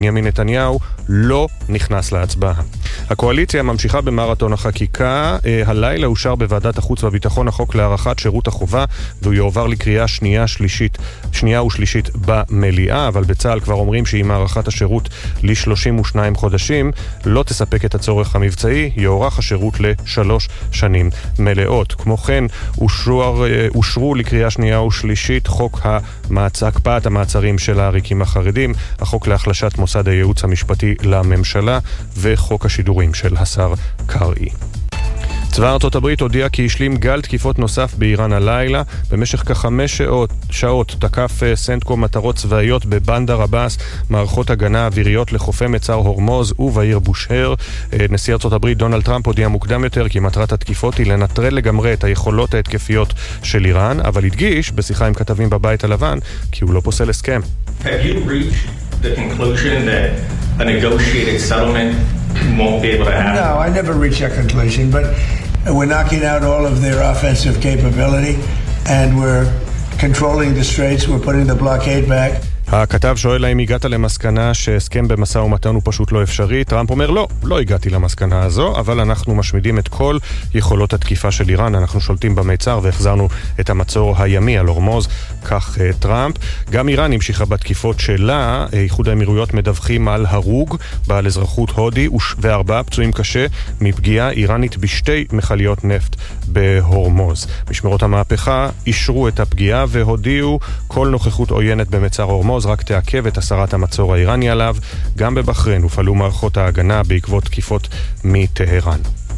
בנימין נתניהו לא נכנס להצבעה. הקואליציה ממשיכה במרתון החקיקה. הלילה אושר בוועדת החוץ והביטחון החוק להארכת שירות החובה, והוא יועבר לקריאה שנייה ושלישית במליאה, אבל בצה"ל כבר אומרים שעם הארכת השירות ל-32 חודשים לא תספק את הצורך המבצעי, יוארך השירות ל3 שנים מלאות. כמו כן, אושרו לקריאה שנייה ושלישית חוק הקפאת המעצרים של העריקים החרדים, החוק להחלשת מוסד הייעוץ המשפטי לממשלה וחוק השידורים של השר קרעי. צבא ארצות הברית הודיע כי השלים גל תקיפות נוסף באיראן הלילה. במשך כ5 שעות תקף סנטקום מטרות צבאיות בבנדר עבאס, מערכות הגנה אוויריות לחופי מצר הורמוז ובעיר בושהר. נשיא ארצות הברית דונלד טראמפ הודיע מוקדם יותר כי מטרת התקיפות היא לנטרל לגמרי את היכולות ההתקפיות של איראן, אבל הדגיש בשיחה עם כתבים בבית הלבן כי הוא לא פוסל הסכם. Have you reached the conclusion that a negotiated settlement won't be able to happen? No, I never reached that conclusion, but we're knocking out all of their offensive capability and we're controlling the straits, we're putting the blockade back. הכתב שואל האם הגעת למסקנה שהסכם במשא ומתן הוא פשוט לא אפשרי. טראמפ אומר לא הגעתי למסקנה הזו, אבל אנחנו משמידים את כל יכולות התקיפה של איראן, אנחנו שולטים במיצר והחזרנו את המצור הימי על הורמוז, כך טראמפ. גם איראן המשיכה בתקיפות שלה. איחוד האמירויות מדווחים על הרוג בעל אזרחות הודי ו4 פצועים קשה מפגיעה איראנית בשתי מכליות נפט בהורמוז. משמרות המהפכה אישרו את הפגיעה והודיעו כל נוכחות עוינת במצר הורמוז רק תעכב את הסרת המצור האיראני עליו. גם בבחריין הופעלו מערכות ההגנה בעקבות תקיפות מטהרן.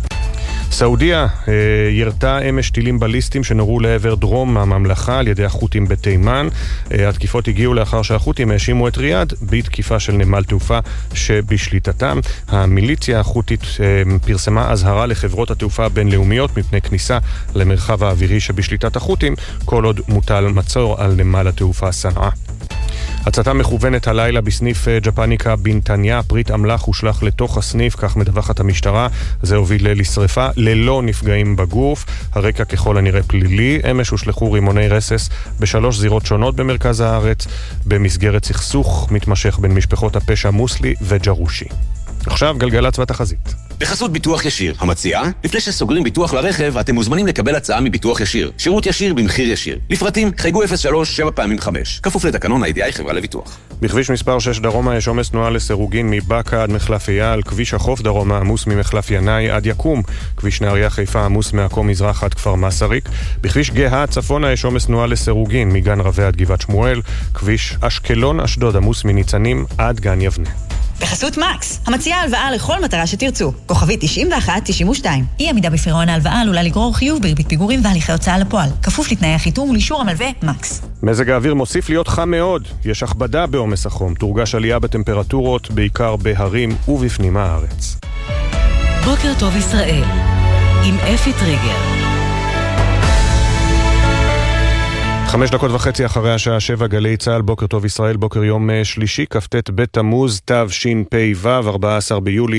סעודיה ירתה אמש טילים בליסטיים שנורו לעבר דרום הממלכה על ידי החות'ים בתימן. התקיפות הגיעו לאחר שהחות'ים האשימו את ריאד בתקיפה של נמל תעופה שבשליטתם. המיליציה החות'ית פרסמה אזהרה לחברות התעופה הבינלאומיות מפני כניסה למרחב האווירי שבשליטת החות'ים כל עוד מוטל מצור על נמל התעופה סנעה. הצתה מכוונת הלילה בסניף ג'פניקה בנתניה, פריט אמל"ח הושלך לתוך הסניף, כך מדווחת המשטרה. זה הוביל לשריפה ללא נפגעים בגוף, הרקע ככל הנראה פלילי. אמש הושלחו רימוני רסס ב3 זירות שונות במרכז הארץ במסגרת סכסוך מתמשך בין משפחות הפשע מוסלי וג'רושי. עכשיו גלגלצ והתחזית. בחסות ביטוח ישיר, המציעה, לפני שסוגרים ביטוח לרכב, אתם מוזמנים לקבל הצעה מביטוח ישיר. שירות ישיר במחיר ישיר. לפרטים, חייגו 03-7x5. כפוף לתקנון ה-IDI חברה לביטוח. בכביש מספר 6 דרומה יש עומס תנועה לסירוגין מבאקה עד מחלף אייל. כביש החוף דרומה עמוס ממחלף ינאי עד יקום. כביש נהריה חיפה עמוס מעכו מזרח עד כפר מסריק. בכביש גאה צפונה יש עומס תנועה לסירוגין מגן רווה עד גבעת שמואל. כביש אשקלון אשדוד עמוס מניצנים עד גן יבנה. בחסות מקס, המציעה הלוואה לכל מטרה שתרצו. כוכבית 9192. אי עמידה בפירעון ההלוואה עלולה לגרור חיוב בריבית פיגורים והליכי הוצאה לפועל. כפוף לתנאי החיתום ולאישור המלווה מקס. מזג האוויר מוסיף להיות חם מאוד. יש הכבדה בעומס החום. תורגש עלייה בטמפרטורות, בעיקר בהרים ובפנים הארץ. בוקר טוב ישראל, עם אפי טריגר. 5:30 אחרי השעה 7, גלי צהל, בוקר טוב ישראל, בוקר יום שלישי, כ"ט בתמוז תשפ"ו, 14 ביולי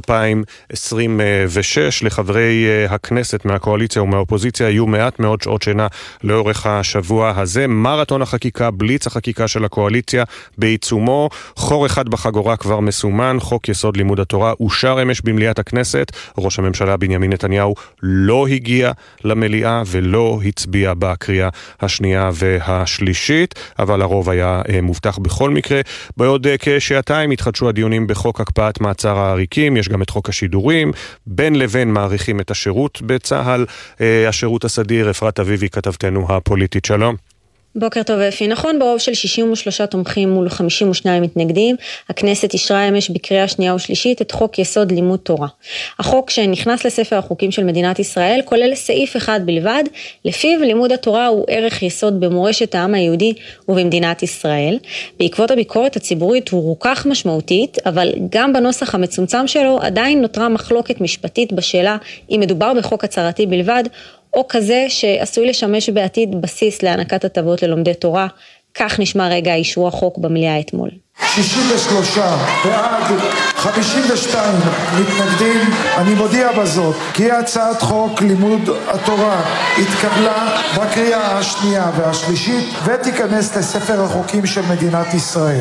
2026. לחברי הכנסת מהקואליציה ומהאופוזיציה יהיו מעט מאוד שעות שינה לאורך השבוע הזה. מרתון החקיקה, בליץ החקיקה של הקואליציה בעיצומו. חור אחד בחגורה כבר מסומן. חוק יסוד לימוד התורה אושר אמש במליאת הכנסת. ראש הממשלה בנימין נתניהו לא הגיע למליאה ולא הצביע בקריאה השנייה והשלישית, אבל הרוב היה מובטח בכל מקרה. בעוד כשעתיים התחדשו הדיונים בחוק הקפאת מעצר העריקים. יש גם את חוק השידורים. בין לבין מעריכים את השירות בצה"ל, השירות הסדיר. אפרת אביבי, כתבתנו הפוליטית, שלום. בוקר טוב אפי. נכון, ברוב של 63 תומכים מול 52 מתנגדים, הכנסת אישרה אמש בקריאה שנייה ושלישית את חוק יסוד לימוד תורה. החוק שנכנס לספר החוקים של מדינת ישראל כולל סעיף אחד בלבד, לפיו לימוד התורה הוא ערך יסוד במורשת העם היהודי ובמדינת ישראל. בעקבות הביקורת הציבורית הוא רוכך משמעותית, אבל גם בנוסח המצומצם שלו עדיין נותרה מחלוקת משפטית בשאלה אם מדובר בחוק הצהרתי בלבד, או כזה שעשוי לשמש בעתיד בסיס להענקת הטבות ללומדי תורה. כך נשמע רגע אישור החוק במליאה אתמול. 63 בעד, 52 מתנגדים. אני מודיע בזאת כי הצעת חוק לימוד התורה התקבלה בקריאה השנייה והשלישית ותיכנס לספר החוקים של מדינת ישראל.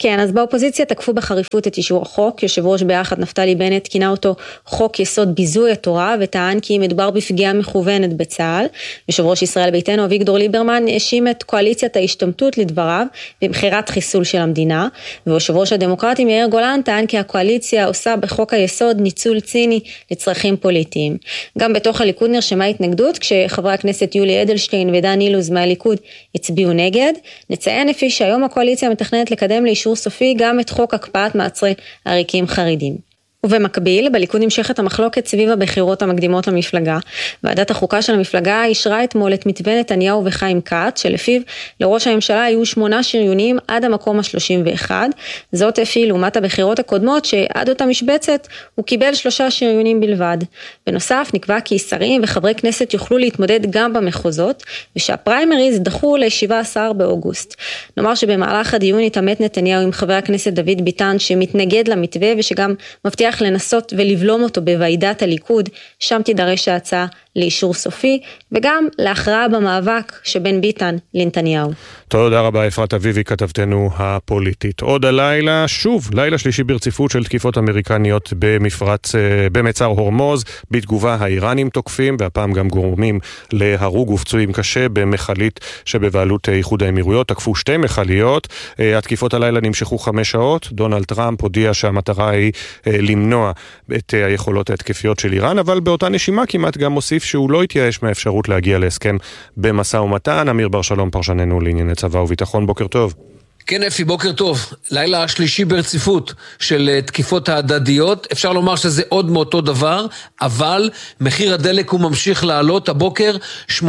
כן, אז באופוזיציה תקפו בחריפות את אישור החוק. יושב ראש ביחד נפתלי בנט כינה אותו חוק יסוד ביזוי התורה, וטען כי מדובר בפגיעה מכוונת בצה"ל. יושב ראש ישראל ביתנו אביגדור ליברמן האשים את קואליציית ההשתמטות לדבריו במחירת חיסול של המדינה, ויושב ראש הדמוקרטים יאיר גולן טען כי הקואליציה עושה בחוק היסוד ניצול ציני לצרכים פוליטיים. גם בתוך הליכוד נרשמה התנגדות, כשחברי הכנסת יולי אדלשטיין ודן אילוז מהליכוד הצביעו נגד. נציין לפי שהיום הקואליציה מתכננת לקדם לאישור סופי גם את חוק הקפאת מעצרי עריקים חרדים. ובמקביל, בליכוד נמשכת המחלוקת סביב הבחירות המקדימות למפלגה. ועדת החוקה של המפלגה אישרה אתמול את מתווה נתניהו וחיים כץ, שלפיו לראש הממשלה היו 8 שריונים עד המקום ה-31. זאת אפי לעומת הבחירות הקודמות, שעד אותה משבצת הוא קיבל 3 שריונים בלבד. בנוסף, נקבע כי שרים וחברי כנסת יוכלו להתמודד גם במחוזות, ושהפריימריז דחו ל-17 באוגוסט. נאמר שבמהלך הדיון התעמת נתניהו עם חבר הכנסת דוד ביטן, שמתנגד למתווה ושגם מבטיח לנסות ולבלום אותו בוועידת הליכוד, שם תידרש ההצעה לאישור סופי, וגם להכרעה במאבק שבין ביטן לנתניהו. תודה רבה אפרת אביבי, כתבתנו הפוליטית. עוד הלילה, שוב, לילה שלישי ברציפות של תקיפות אמריקניות במצר הורמוז, בתגובה האיראנים תוקפים, והפעם גם גורמים להרוג ופצועים קשה במחלית שבבעלות איחוד האמירויות. תקפו 2 מחליות, התקיפות הלילה נמשכו 5 שעות, דונלד טראמפ הודיע שהמטרה היא למנוע את היכולות ההתקפיות של איראן, אבל באותה נשימה כמעט גם מוסיף שהוא לא יתייאש מהאפשרות להגיע להסכם במשא ומתן. אמיר בר שלום, פרשננו לענייני צבא וביטחון, בוקר טוב. כן אפי, בוקר טוב. לילה השלישי ברציפות של תקיפות ההדדיות. אפשר לומר שזה עוד מאותו דבר, אבל מחיר הדלק הוא ממשיך לעלות. הבוקר $83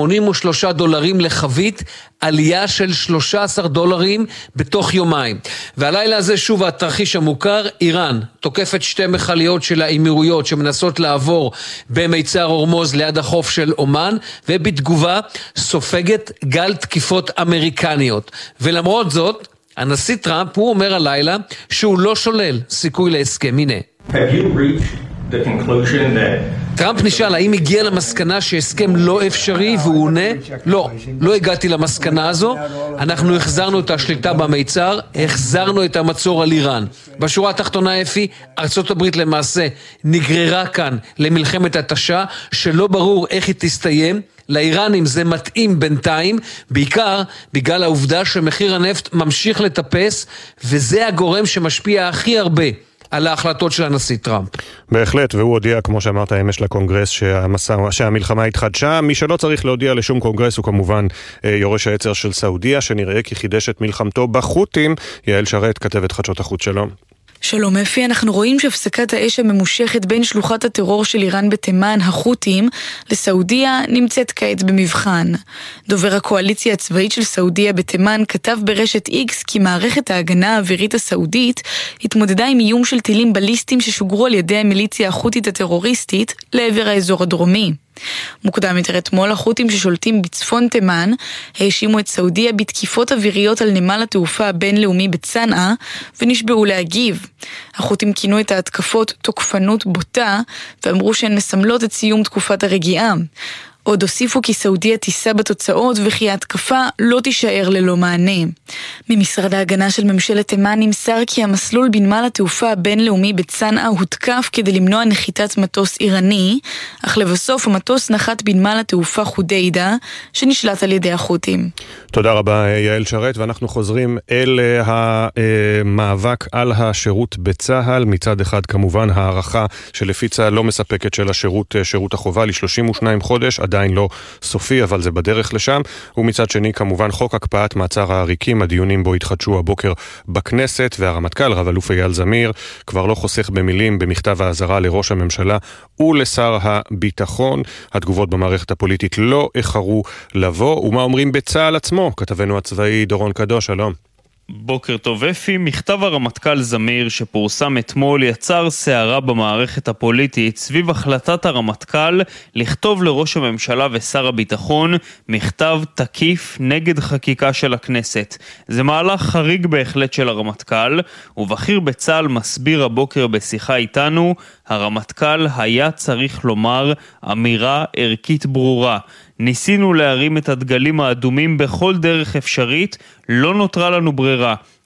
לחבית, עלייה של $13 בתוך יומיים. והלילה הזה שוב התרחיש המוכר, איראן תוקפת 2 מחליות של האמירויות שמנסות לעבור במצר הורמוז ליד החוף של אומן, ובתגובה סופגת גל תקיפות אמריקניות. ולמרות זאת, הנשיא טראמפ הוא אומר הלילה שהוא לא שולל סיכוי להסכם. הנה. טראמפ נשאל האם הגיע למסקנה שהסכם לא אפשרי, והוא עונה, לא הגעתי למסקנה הזו. אנחנו החזרנו את השליטה במיצר, החזרנו את המצור על איראן. בשורה התחתונה אפי, ארצות הברית למעשה נגררה כאן למלחמת התשה, שלא ברור איך היא תסתיים. לאיראנים זה מתאים בינתיים, בעיקר בגלל העובדה שמחיר הנפט ממשיך לטפס, וזה הגורם שמשפיע הכי הרבה על ההחלטות של הנשיא טראמפ. בהחלט, והוא הודיע, כמו שאמרת אמש לקונגרס, שהמלחמה התחדשה. מי שלא צריך להודיע לשום קונגרס הוא כמובן יורש העצר של סעודיה, שנראה כי חידש את מלחמתו בחות'ים. יעל שרת, כתבת חדשות החוץ, שלום. שלום אפי, אנחנו רואים שהפסקת האש הממושכת בין שלוחת הטרור של איראן בתימן, החות'ים, לסעודיה נמצאת כעת במבחן. דובר הקואליציה הצבאית של סעודיה בתימן כתב ברשת X כי מערכת ההגנה האווירית הסעודית התמודדה עם איום של טילים בליסטיים ששוגרו על ידי המיליציה החות'ית הטרוריסטית לעבר האזור הדרומי. מוקדם יותר אתמול, החות'ים ששולטים בצפון תימן האשימו את סעודיה בתקיפות אוויריות על נמל התעופה הבינלאומי בצנעה ונשבעו להגיב. החות'ים כינו את ההתקפות תוקפנות בוטה ואמרו שהן מסמלות את סיום תקופת הרגיעה. עוד הוסיפו כי סעודיה תישא בתוצאות וכי ההתקפה לא תישאר ללא מענה. ממשרד ההגנה של ממשלת תימן נמסר כי המסלול בנמל התעופה הבינלאומי בצנעה הותקף כדי למנוע נחיתת מטוס איראני, אך לבסוף המטוס נחת בנמל התעופה חודיידה שנשלט על ידי החות'ים. תודה רבה יעל שרת, ואנחנו חוזרים אל המאבק על השירות בצה"ל. מצד אחד כמובן הערכה שלפי צה"ל לא מספקת של שירות החובה ל-32 חודש, עדיין לא סופי, אבל זה בדרך לשם. ומצד שני כמובן חוק הקפאת מעצר העריקים, הדיונים בו התחדשו הבוקר בכנסת, והרמטכ"ל רב אלוף אייל זמיר כבר לא חוסך במילים במכתב האזהרה לראש הממשלה ולשר הביטחון. התגובות במערכת הפוליטית לא איחרו לבוא. ומה אומרים בצה"ל עצמו? כתבנו הצבאי דורון קדוש, שלום. בוקר טוב אפי. מכתב הרמטכ"ל זמיר שפורסם אתמול יצר סערה במערכת הפוליטית סביב החלטת הרמטכ"ל לכתוב לראש הממשלה ושר הביטחון מכתב תקיף נגד חקיקה של הכנסת. זה מהלך חריג בהחלט של הרמטכ"ל, ובכיר בצה"ל מסביר הבוקר בשיחה איתנו, הרמטכ"ל היה צריך לומר אמירה ערכית ברורה. ניסינו להרים את הדגלים האדומים בכל דרך אפשרית, לא נותרה לנו ברירה.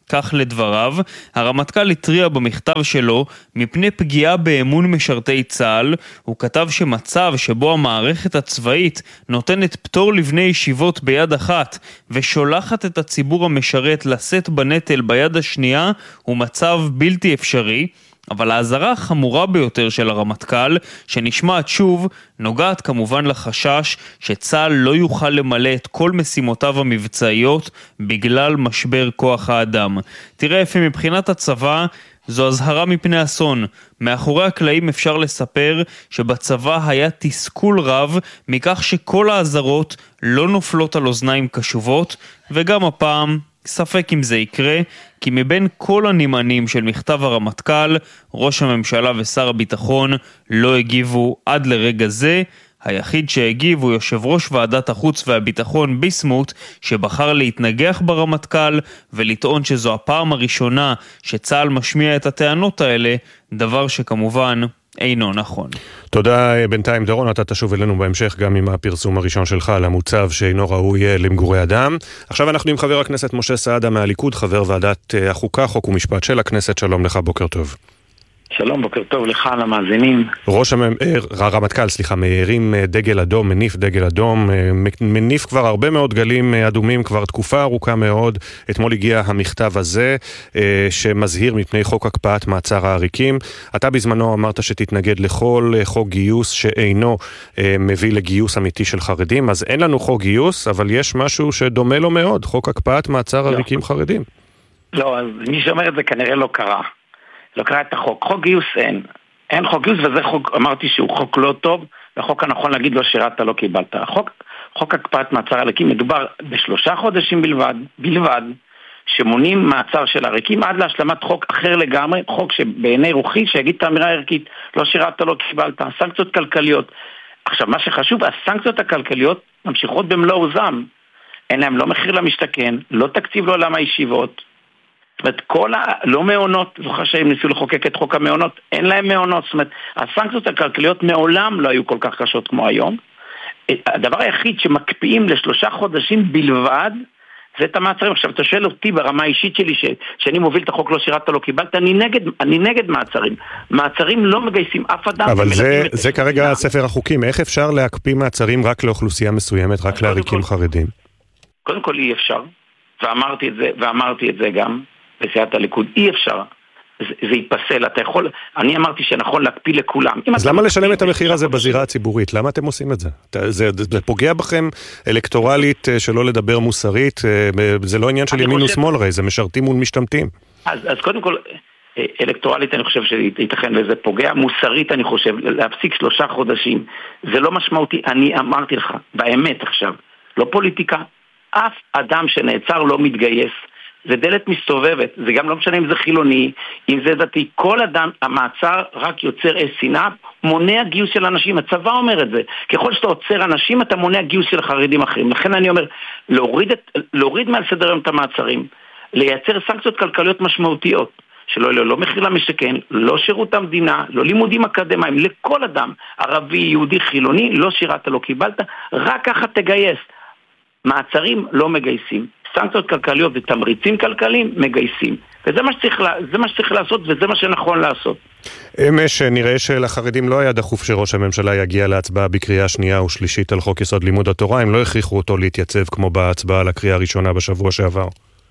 כך לדבריו, הרמטכ"ל התריע במכתב שלו מפני פגיעה באמון משרתי צה"ל. הוא כתב שמצב שבו המערכת הצבאית נותנת פטור לבני ישיבות ביד אחת ושולחת את הציבור המשרת לשאת בנטל ביד השנייה הוא מצב בלתי אפשרי. אבל ההזרה החמורה ביותר של הרמטכ"ל, שנשמעת שוב, נוגעת כמובן לחשש שצה"ל לא יוכל למלא את כל משימותיו המבצעיות בגלל משבר כוח האדם. תראה אפי, מבחינת הצבא, זו הזהרה מפני אסון. מאחורי הקלעים אפשר לספר שבצבא היה תסכול רב מכך שכל ההזרות לא נופלות על אוזניים קשובות, וגם הפעם ספק אם זה יקרה, כי מבין כל הנמענים של מכתב הרמטכ"ל, ראש הממשלה ושר הביטחון לא הגיבו עד לרגע זה. היחיד שהגיב הוא יושב ראש ועדת החוץ והביטחון ביסמוט, שבחר להתנגח ברמטכ"ל ולטעון שזו הפעם הראשונה שצה"ל משמיע את הטענות האלה, דבר שכמובן אינו נכון. תודה בינתיים דורון, אתה תשוב אלינו בהמשך גם עם הפרסום הראשון שלך על המוצב שאינו ראוי למגורי אדם. עכשיו אנחנו עם חבר הכנסת משה סעדה מהליכוד, חבר ועדת החוקה, חוק ומשפט של הכנסת. שלום לך, בוקר טוב. שלום, בוקר טוב לך, למאזינים. הרמטכ"ל, מרים דגל אדום, מניף דגל אדום, מניף כבר הרבה מאוד גלים אדומים, כבר תקופה ארוכה מאוד. אתמול הגיע המכתב הזה שמזהיר מפני חוק הקפאת מעצר העריקים. אתה בזמנו אמרת שתתנגד לכל חוק גיוס שאינו מביא לגיוס אמיתי של חרדים, אז אין לנו חוק גיוס, אבל יש משהו שדומה לו מאוד, חוק הקפאת מעצר עריקים חרדים. לא, אז מי שאומר את זה כנראה לא קרא. לא קרא את החוק. חוק גיוס אין חוק גיוס, וזה חוק, אמרתי שהוא חוק לא טוב, והחוק הנכון להגיד לא שירת, לא קיבלת. חוק הקפאת מעצר עריקים מדובר ב3 חודשים בלבד, שמונים מעצר של עריקים עד להשלמת חוק אחר לגמרי, חוק שבעיני רוחי שיגיד את האמירה הערכית, לא שירת, לא קיבלת. סנקציות כלכליות. עכשיו, מה שחשוב, הסנקציות הכלכליות ממשיכות במלוא עוזם. אין להם לא מחיר למשתכן, לא תקציב לעולם הישיבות. זאת אומרת, לא מעונות, זוכר שהם ניסו לחוקק את חוק המעונות, אין להם מעונות. זאת אומרת, הסנקציות הכלכליות מעולם לא היו כל כך קשות כמו היום. הדבר היחיד שמקפיאים ל3 חודשים בלבד, זה את המעצרים. עכשיו, אתה שואל אותי ברמה האישית שלי, שאני מוביל את החוק לא שירת, לא קיבלת, אני נגד מעצרים. מעצרים לא מגייסים אף אדם. אבל זה כרגע ספר החוקים. איך אפשר להקפיא מעצרים רק לאוכלוסייה מסוימת, רק לעריקים חרדים? קודם כל אי אפשר, ואמרתי את זה גם, בסיעת הליכוד, אי אפשר, זה ייפסל, אני אמרתי שנכון להקפיא לכולם. אז למה לשלם את המחיר הזה בזירה הציבורית? למה אתם עושים את זה? זה פוגע בכם אלקטורלית, שלא לדבר מוסרית, זה לא עניין של ימין ושמאל, הרי זה משרתים מול משתמטים. אז קודם כל, אלקטורלית אני חושב שייתכן וזה פוגע, מוסרית אני חושב, להפסיק 3 חודשים, זה לא משמעותי, אני אמרתי לך, באמת עכשיו, לא פוליטיקה, אף אדם שנעצר לא מתגייס, זה דלת מסתובבת, זה גם לא משנה אם זה חילוני, אם זה דתי, כל אדם, המעצר רק יוצר שנאה, מונע גיוס של אנשים, הצבא אומר את זה, ככל שאתה עוצר אנשים, אתה מונע גיוס של חרדים אחרים, לכן אני אומר, להוריד מעל סדר היום את המעצרים, לייצר סנקציות כלכליות משמעותיות, שלא מחיר למשתכן, לא שירות המדינה, לא לימודים אקדמיים, לכל אדם, ערבי, יהודי, חילוני, לא שירת, לא קיבלת, רק ככה תגייס. מעצרים לא מגייסים. סנקציות כלכליות ותמריצים כלכליים מגייסים. וזה מה שצריך לעשות, וזה מה שנכון לעשות. אמש נראה שלחרדים לא היה דחוף שראש הממשלה יגיע להצבעה בקריאה שנייה ושלישית על חוק יסוד לימוד התורה, הם לא הכריחו אותו להתייצב כמו בהצבעה על הקריאה הראשונה בשבוע שעבר.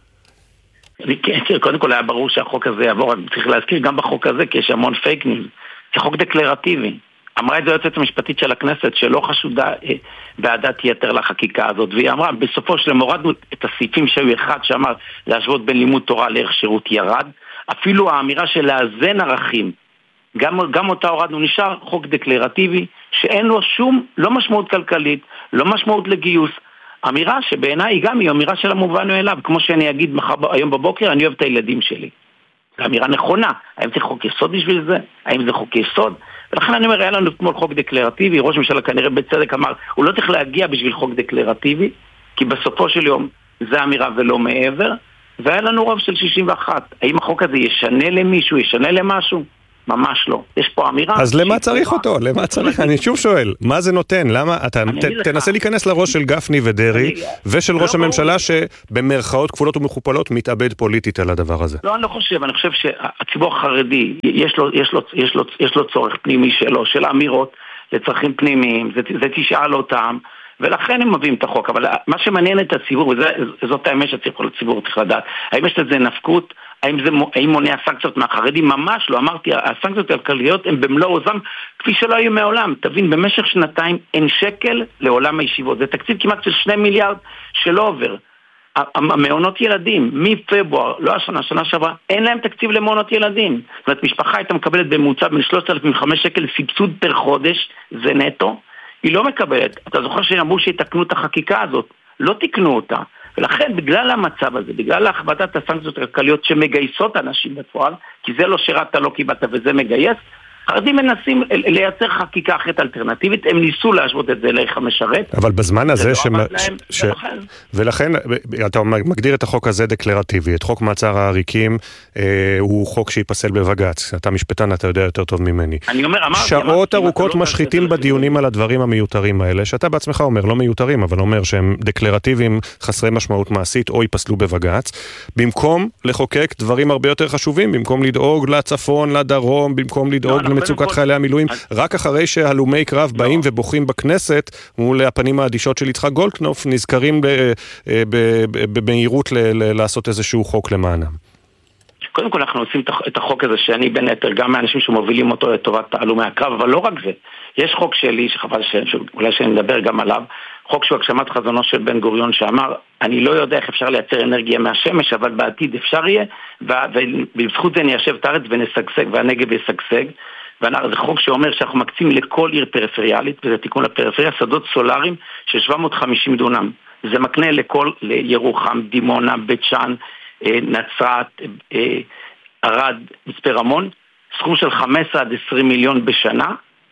קודם כל היה ברור שהחוק הזה יעבור, צריך להזכיר גם בחוק הזה, כי יש המון פייק ניוז. זה חוק דקלרטיבי. אמרה את זה היועצת המשפטית של הכנסת, שלא חשודה בעדת יתר לחקיקה הזאת, והיא אמרה, בסופו של הורדנו את הסעיפים שהיו אחד שאמר להשוות בין לימוד תורה לערך שירות ירד, אפילו האמירה של לאזן ערכים, גם אותה הורדנו, נשאר חוק דקלרטיבי, שאין לו שום, לא משמעות כלכלית, לא משמעות לגיוס, אמירה שבעיניי גם היא אמירה של המובן מאליו, כמו שאני אגיד היום בבוקר, אני אוהב את הילדים שלי. זו אמירה נכונה, האם זה חוק יסוד בשביל זה? האם זה חוק יסוד? ולכן אני אומר, היה לנו אתמול חוק דקלרטיבי, ראש ממשלה כנראה בצדק אמר, הוא לא צריך להגיע בשביל חוק דקלרטיבי, כי בסופו של יום זה אמירה ולא מעבר, והיה לנו רוב של 61. האם החוק הזה ישנה למישהו, ישנה למשהו? ממש לא. יש פה אמירה... אז למה צריך אותו? למה צריך? אני שוב שואל, מה זה נותן? למה? אתה תנסה להיכנס לראש של גפני ודרי, ושל ראש הממשלה שבמרכאות כפולות ומכופלות מתאבד פוליטית על הדבר הזה. לא, אני לא חושב. אני חושב שהציבור החרדי, יש לו צורך פנימי שלו, של האמירות לצרכים פנימיים, זה תשאל אותם, ולכן הם מביאים את החוק. אבל מה שמעניין את הציבור, וזאת האמת שהציבור צריך לדעת, האם יש לזה נפקות, האם מונע סנקציות מהחרדים? ממש לא. אמרתי, הסנקציות הכלכליות הן במלוא עוזם, כפי שלא היו מעולם. תבין, במשך שנתיים אין שקל לעולם הישיבות. זה תקציב כמעט של 2 מיליארד שלא עובר. המעונות ילדים, מפברואר, לא השנה, שנה שעברה, אין להם תקציב למעונות ילדים. זאת אומרת, משפחה הייתה מקבלת בממוצע בין 3,500 שקל סבסוד פר חודש, זה נטו. היא לא מקבלת. אתה זוכר שאמרו שיתקנו את החקיקה הזאת? לא תקנו אותה. ולכן, בגלל המצב הזה, בגלל הכבדת הסנקציות הכלכליות שמגייסות אנשים בפועל, כי זה לא שירת, לא קיבלת וזה מגייס, חרדים מנסים לייצר חקיקה אחרת אלטרנטיבית, הם ניסו להשוות את זה לערך המשרת. אבל בזמן הזה ולכן, אתה מגדיר את החוק הזה דקלרטיבי, את חוק מעצר העריקים, הוא חוק שיפסל בבג"ץ. אתה משפטן, אתה יודע יותר טוב ממני. שעות ארוכות משחיתים בדיונים על הדברים המיותרים האלה, שאתה בעצמך אומר, לא מיותרים, אבל אומר שהם דקלרטיביים, חסרי משמעות מעשית, או ייפסלו בבג"ץ, במקום לחוקק דברים הרבה יותר חשובים, במקום לדאוג לצפון, לדרום, במקום לדאוג מצוקת חיילי המילואים, רק אחרי שהלומי קרב באים ובוכים בכנסת מול הפנים האדישות של יצחק גולדקנופ, נזכרים במהירות לעשות איזשהו חוק למענם. קודם כל אנחנו עושים את החוק הזה שאני בין היתר גם מהאנשים שמובילים אותו לטובת הלומי הקרב, אבל לא רק זה. יש חוק שלי שחבל שאולי שנדבר גם עליו, חוק שהוא הגשמת חזונו של בן גוריון שאמר, אני לא יודע איך אפשר לייצר אנרגיה מהשמש, אבל בעתיד אפשר יהיה, ובזכות זה ניישב את הארץ ונשגשג, והנגב ישגשג. זה חוק שאומר שאנחנו מקצים לכל עיר פריפריאלית, וזה תיקון לפריפריה, שדות סולאריים של 750 דונם. זה מקנה לירוחם, דימונה, בית שאן, נצרת, ערד, מצפה רמון, סכום של 15 עד 20 מיליון בשנה,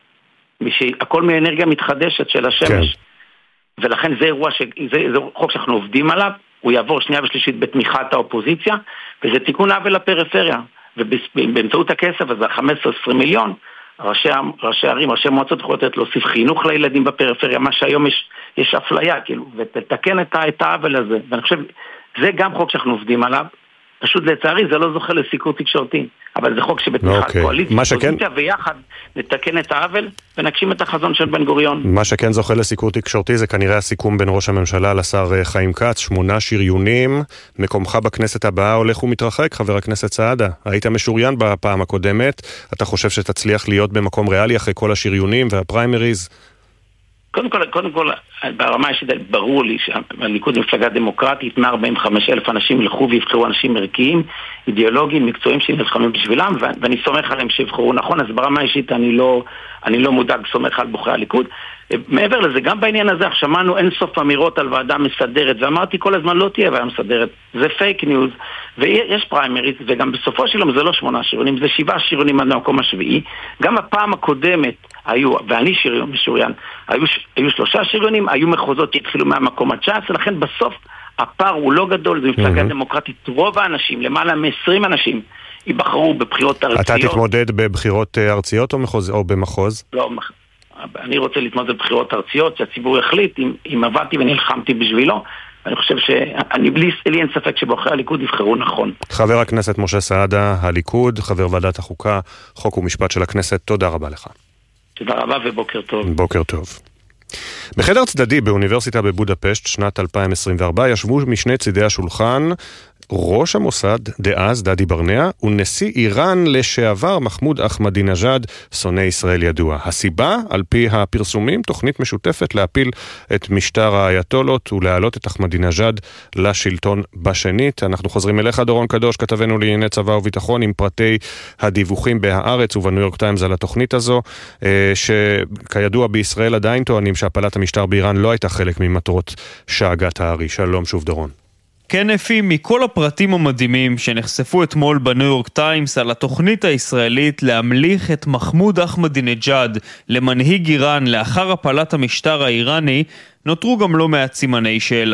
הכל מאנרגיה מתחדשת של השמש. כן. ולכן זה חוק שאנחנו עובדים עליו, הוא יעבור שנייה ושלישית בתמיכת האופוזיציה, וזה תיקון עוול לפריפריה. ובאמצעות הכסף הזה, 15-20 מיליון, ראשי ערים, ראשי מועצות יכולות להוסיף חינוך לילדים בפריפריה, מה שהיום יש אפליה, כאילו, ותתקן את העוול הזה. ואני חושב, זה גם חוק שאנחנו עובדים עליו, פשוט לצערי זה לא זוכה לסיקור תקשורתי, אבל זה חוק שבתמיכת קואליציה, ויחד נתקן את העוול ונגשים את החזון של בן גוריון. מה שכן זוכה לסיקור תקשורתי זה כנראה הסיכום בין ראש הממשלה לשר חיים כץ, 8 שריונים, מקומך בכנסת הבאה הולך ומתרחק, חבר הכנסת סעדה. היית משוריין בפעם הקודמת, אתה חושב שתצליח להיות במקום ריאלי אחרי כל השריונים והפריימריז? קודם כל, ברמה האישית ברור לי שהליכוד מפלגה דמוקרטית, 145,000 אנשים ילכו ויבחרו אנשים ערכיים, אידיאולוגיים, מקצועיים שנלחמים בשבילם, ואני סומך עליהם שיבחרו נכון, אז ברמה האישית אני לא מודאג, סומך על בוחרי הליכוד. מעבר לזה, גם בעניין הזה, שמענו אין סוף אמירות על ועדה מסדרת, ואמרתי כל הזמן לא תהיה ועדה מסדרת, זה פייק ניוז, ויש פריימריז, וגם בסופו של יום זה לא 8 שריונים, זה 7 שריונים עד המקום השביעי, גם הפעם הקודמת היו, ואני משוריין, היו 3 שריונים, היו מחוזות שהתחילו מהמקום ה-19, לכן בסוף הפער הוא לא גדול, זה מפלגה דמוקרטית, רוב האנשים, למעלה מ-20 אנשים, ייבחרו בבחירות ארציות. אתה תתמודד בבחירות ארציות או במחוז? לא, אני רוצה להתמודד בבחירות ארציות, שהציבור יחליט אם עבדתי ונלחמתי בשבילו, אני חושב לי אין ספק שבוחרי הליכוד יבחרו נכון. חבר הכנסת משה סעדה, הליכוד, חבר ועדת החוקה, חוק ומשפט של הכנסת, תודה רבה לך. תודה רבה ובוקר טוב. בוקר טוב. בחדר צדדי באוניברסיטה בבודפשט, שנת 2024, ישבו משני צידי השולחן ראש המוסד דאז דדי ברנע ונשיא איראן לשעבר מחמוד אחמדינג'אד, שונא ישראל ידוע. הסיבה, על פי הפרסומים, תוכנית משותפת להפיל את משטר האייתולות ולהעלות את אחמדינג'אד לשלטון בשנית. אנחנו חוזרים אליך, דורון קדוש, כתבנו לענייני צבא וביטחון, עם פרטי הדיווחים בהארץ ובניו יורק טיימס על התוכנית הזו, שכידוע בישראל עדיין טוענים שהפלת המשטר באיראן לא הייתה חלק ממטרות שאגת הארי. שלום שוב דורון. כן אפי, מכל הפרטים המדהימים שנחשפו אתמול בניו יורק טיימס על התוכנית הישראלית להמליך את מחמוד אחמדינג'אד למנהיג איראן לאחר הפלת המשטר האיראני, נותרו גם לא מעט סימני שאלה.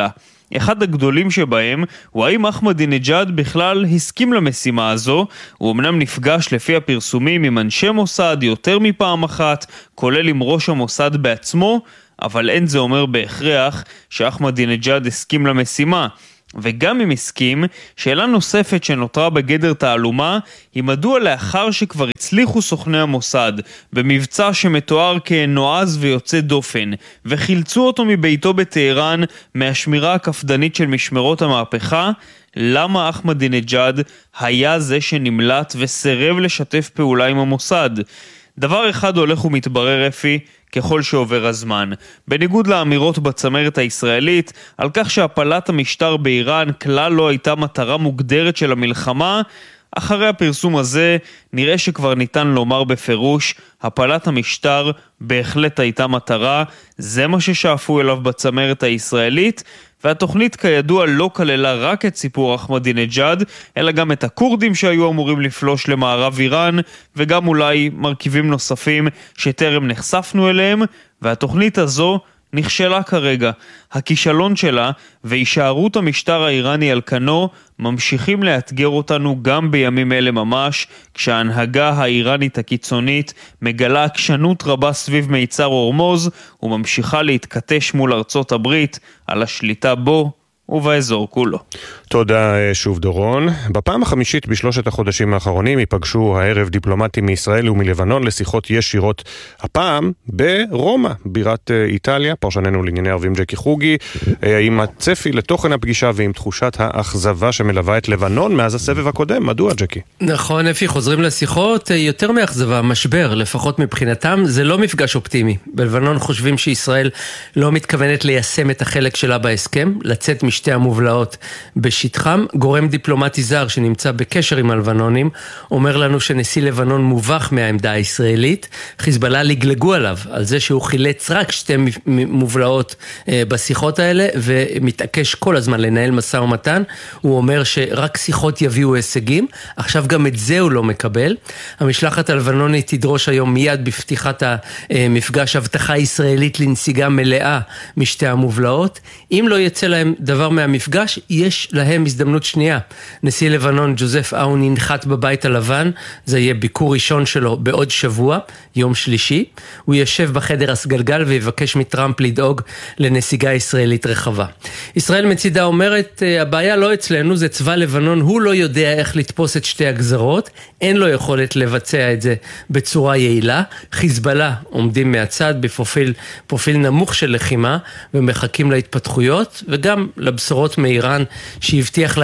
אחד הגדולים שבהם הוא האם אחמדינג'אד בכלל הסכים למשימה הזו. הוא אמנם נפגש לפי הפרסומים עם אנשי מוסד יותר מפעם אחת, כולל עם ראש המוסד בעצמו, אבל אין זה אומר בהכרח שאחמדינג'אד הסכים למשימה. וגם אם הסכים, שאלה נוספת שנותרה בגדר תעלומה היא מדוע לאחר שכבר הצליחו סוכני המוסד במבצע שמתואר כנועז ויוצא דופן וחילצו אותו מביתו בטהרן מהשמירה הקפדנית של משמרות המהפכה, למה אחמדינג'אד היה זה שנמלט וסירב לשתף פעולה עם המוסד? דבר אחד הולך ומתברר אפי ככל שעובר הזמן. בניגוד לאמירות בצמרת הישראלית על כך שהפלת המשטר באיראן כלל לא הייתה מטרה מוגדרת של המלחמה, אחרי הפרסום הזה נראה שכבר ניתן לומר בפירוש, הפלת המשטר בהחלט הייתה מטרה, זה מה ששאפו אליו בצמרת הישראלית, והתוכנית כידוע לא כללה רק את סיפור אחמדינג'אד, אלא גם את הקורדים שהיו אמורים לפלוש למערב איראן, וגם אולי מרכיבים נוספים שטרם נחשפנו אליהם, והתוכנית הזו נכשלה כרגע. הכישלון שלה והישארות המשטר האיראני על כנו ממשיכים לאתגר אותנו גם בימים אלה ממש, כשההנהגה האיראנית הקיצונית מגלה עקשנות רבה סביב מיצר הורמוז וממשיכה להתכתש מול ארצות הברית על השליטה בו ובאזור כולו. תודה שוב דורון. בפעם החמישית בשלושת החודשים האחרונים ייפגשו הערב דיפלומטים מישראל ומלבנון לשיחות ישירות, הפעם ברומא, בירת איטליה. פרשננו לענייני ערבים ג'קי חוגי, עם הצפי לתוכן הפגישה ועם תחושת האכזבה שמלווה את לבנון מאז הסבב הקודם. מדוע ג'קי? נכון, אפי, חוזרים לשיחות, יותר מאכזבה, משבר, לפחות מבחינתם, זה לא מפגש אופטימי. בלבנון חושבים שישראל לא מתכוונת ליישם את החלק שלה בהסכם, לצאת משתי המובלעות בשטחם. גורם דיפלומטי זר שנמצא בקשר עם הלבנונים אומר לנו שנשיא לבנון מובך מהעמדה הישראלית. חיזבאללה לגלגו עליו על זה שהוא חילץ רק שתי מובלעות בשיחות האלה ומתעקש כל הזמן לנהל משא ומתן. הוא אומר שרק שיחות יביאו הישגים, עכשיו גם את זה הוא לא מקבל. המשלחת הלבנונית תדרוש היום מיד בפתיחת המפגש הבטחה ישראלית לנסיגה מלאה משתי המובלעות. אם לא יצא להם דבר מהמפגש, יש להם הזדמנות שנייה. נשיא לבנון ג'וזף אאון ינחת בבית הלבן, זה יהיה ביקור ראשון שלו בעוד שבוע, יום שלישי. הוא יושב בחדר הסגלגל ויבקש מטראמפ לדאוג לנסיגה ישראלית רחבה. ישראל מצידה אומרת, הבעיה לא אצלנו, זה צבא לבנון, הוא לא יודע איך לתפוס את שתי הגזרות, אין לו יכולת לבצע את זה בצורה יעילה. חיזבאללה עומדים מהצד בפרופיל נמוך של לחימה ומחכים להתפתחויות וגם לבשורות מאיראן שהבטיחה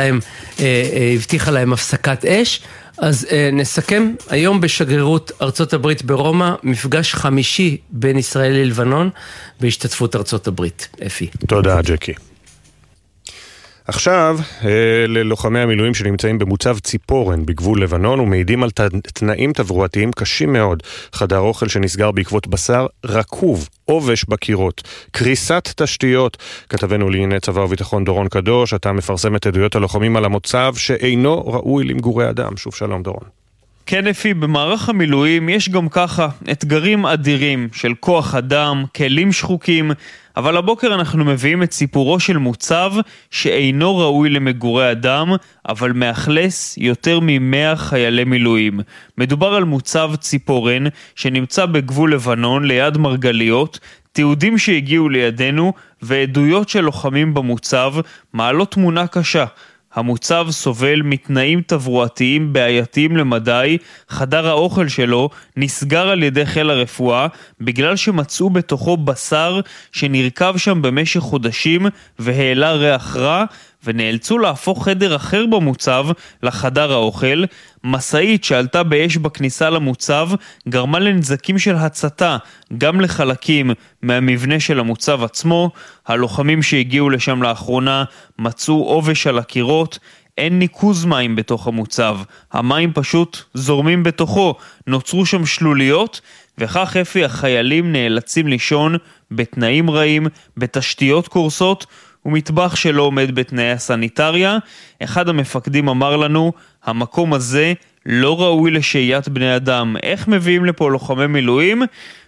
להם הפסקת אש. אז נסכם היום בשגרירות ארצות הברית ברומא, מפגש חמישי בין ישראל ללבנון בהשתתפות ארצות הברית. אפי. תודה ג'קי. עכשיו, ללוחמי המילואים שנמצאים במוצב ציפורן בגבול לבנון ומעידים על תנאים תברואתיים קשים מאוד. חדר אוכל שנסגר בעקבות בשר רקוב, עובש בקירות, קריסת תשתיות. כתבנו לענייני צבא וביטחון דורון קדוש, אתה מפרסם את עדויות הלוחמים על המוצב שאינו ראוי למגורי אדם. שוב שלום דורון. כן אפי, במערך המילואים יש גם ככה אתגרים אדירים של כוח אדם, כלים שחוקים, אבל הבוקר אנחנו מביאים את סיפורו של מוצב שאינו ראוי למגורי אדם, אבל מאכלס יותר מ100 חיילי מילואים. מדובר על מוצב ציפורן שנמצא בגבול לבנון ליד מרגליות. תיעודים שהגיעו לידינו ועדויות של לוחמים במוצב מעלות תמונה קשה. המוצב סובל מתנאים תברואתיים בעייתיים למדי. חדר האוכל שלו נסגר על ידי חיל הרפואה בגלל שמצאו בתוכו בשר שנרכב שם במשך חודשים והעלה ריח רע, ונאלצו להפוך חדר אחר במוצב לחדר האוכל. מסעית שעלתה באש בכניסה למוצב גרמה לנזקים של הצתה גם לחלקים מהמבנה של המוצב עצמו. הלוחמים שהגיעו לשם לאחרונה מצאו עובש על הקירות. אין ניקוז מים בתוך המוצב, המים פשוט זורמים בתוכו, נוצרו שם שלוליות, וכך אפי החיילים נאלצים לישון בתנאים רעים, בתשתיות קורסות, ומטבח שלא עומד בתנאי הסניטריה. אחד המפקדים אמר לנו, המקום הזה לא ראוי לשהיית בני אדם. איך מביאים לפה לוחמי מילואים?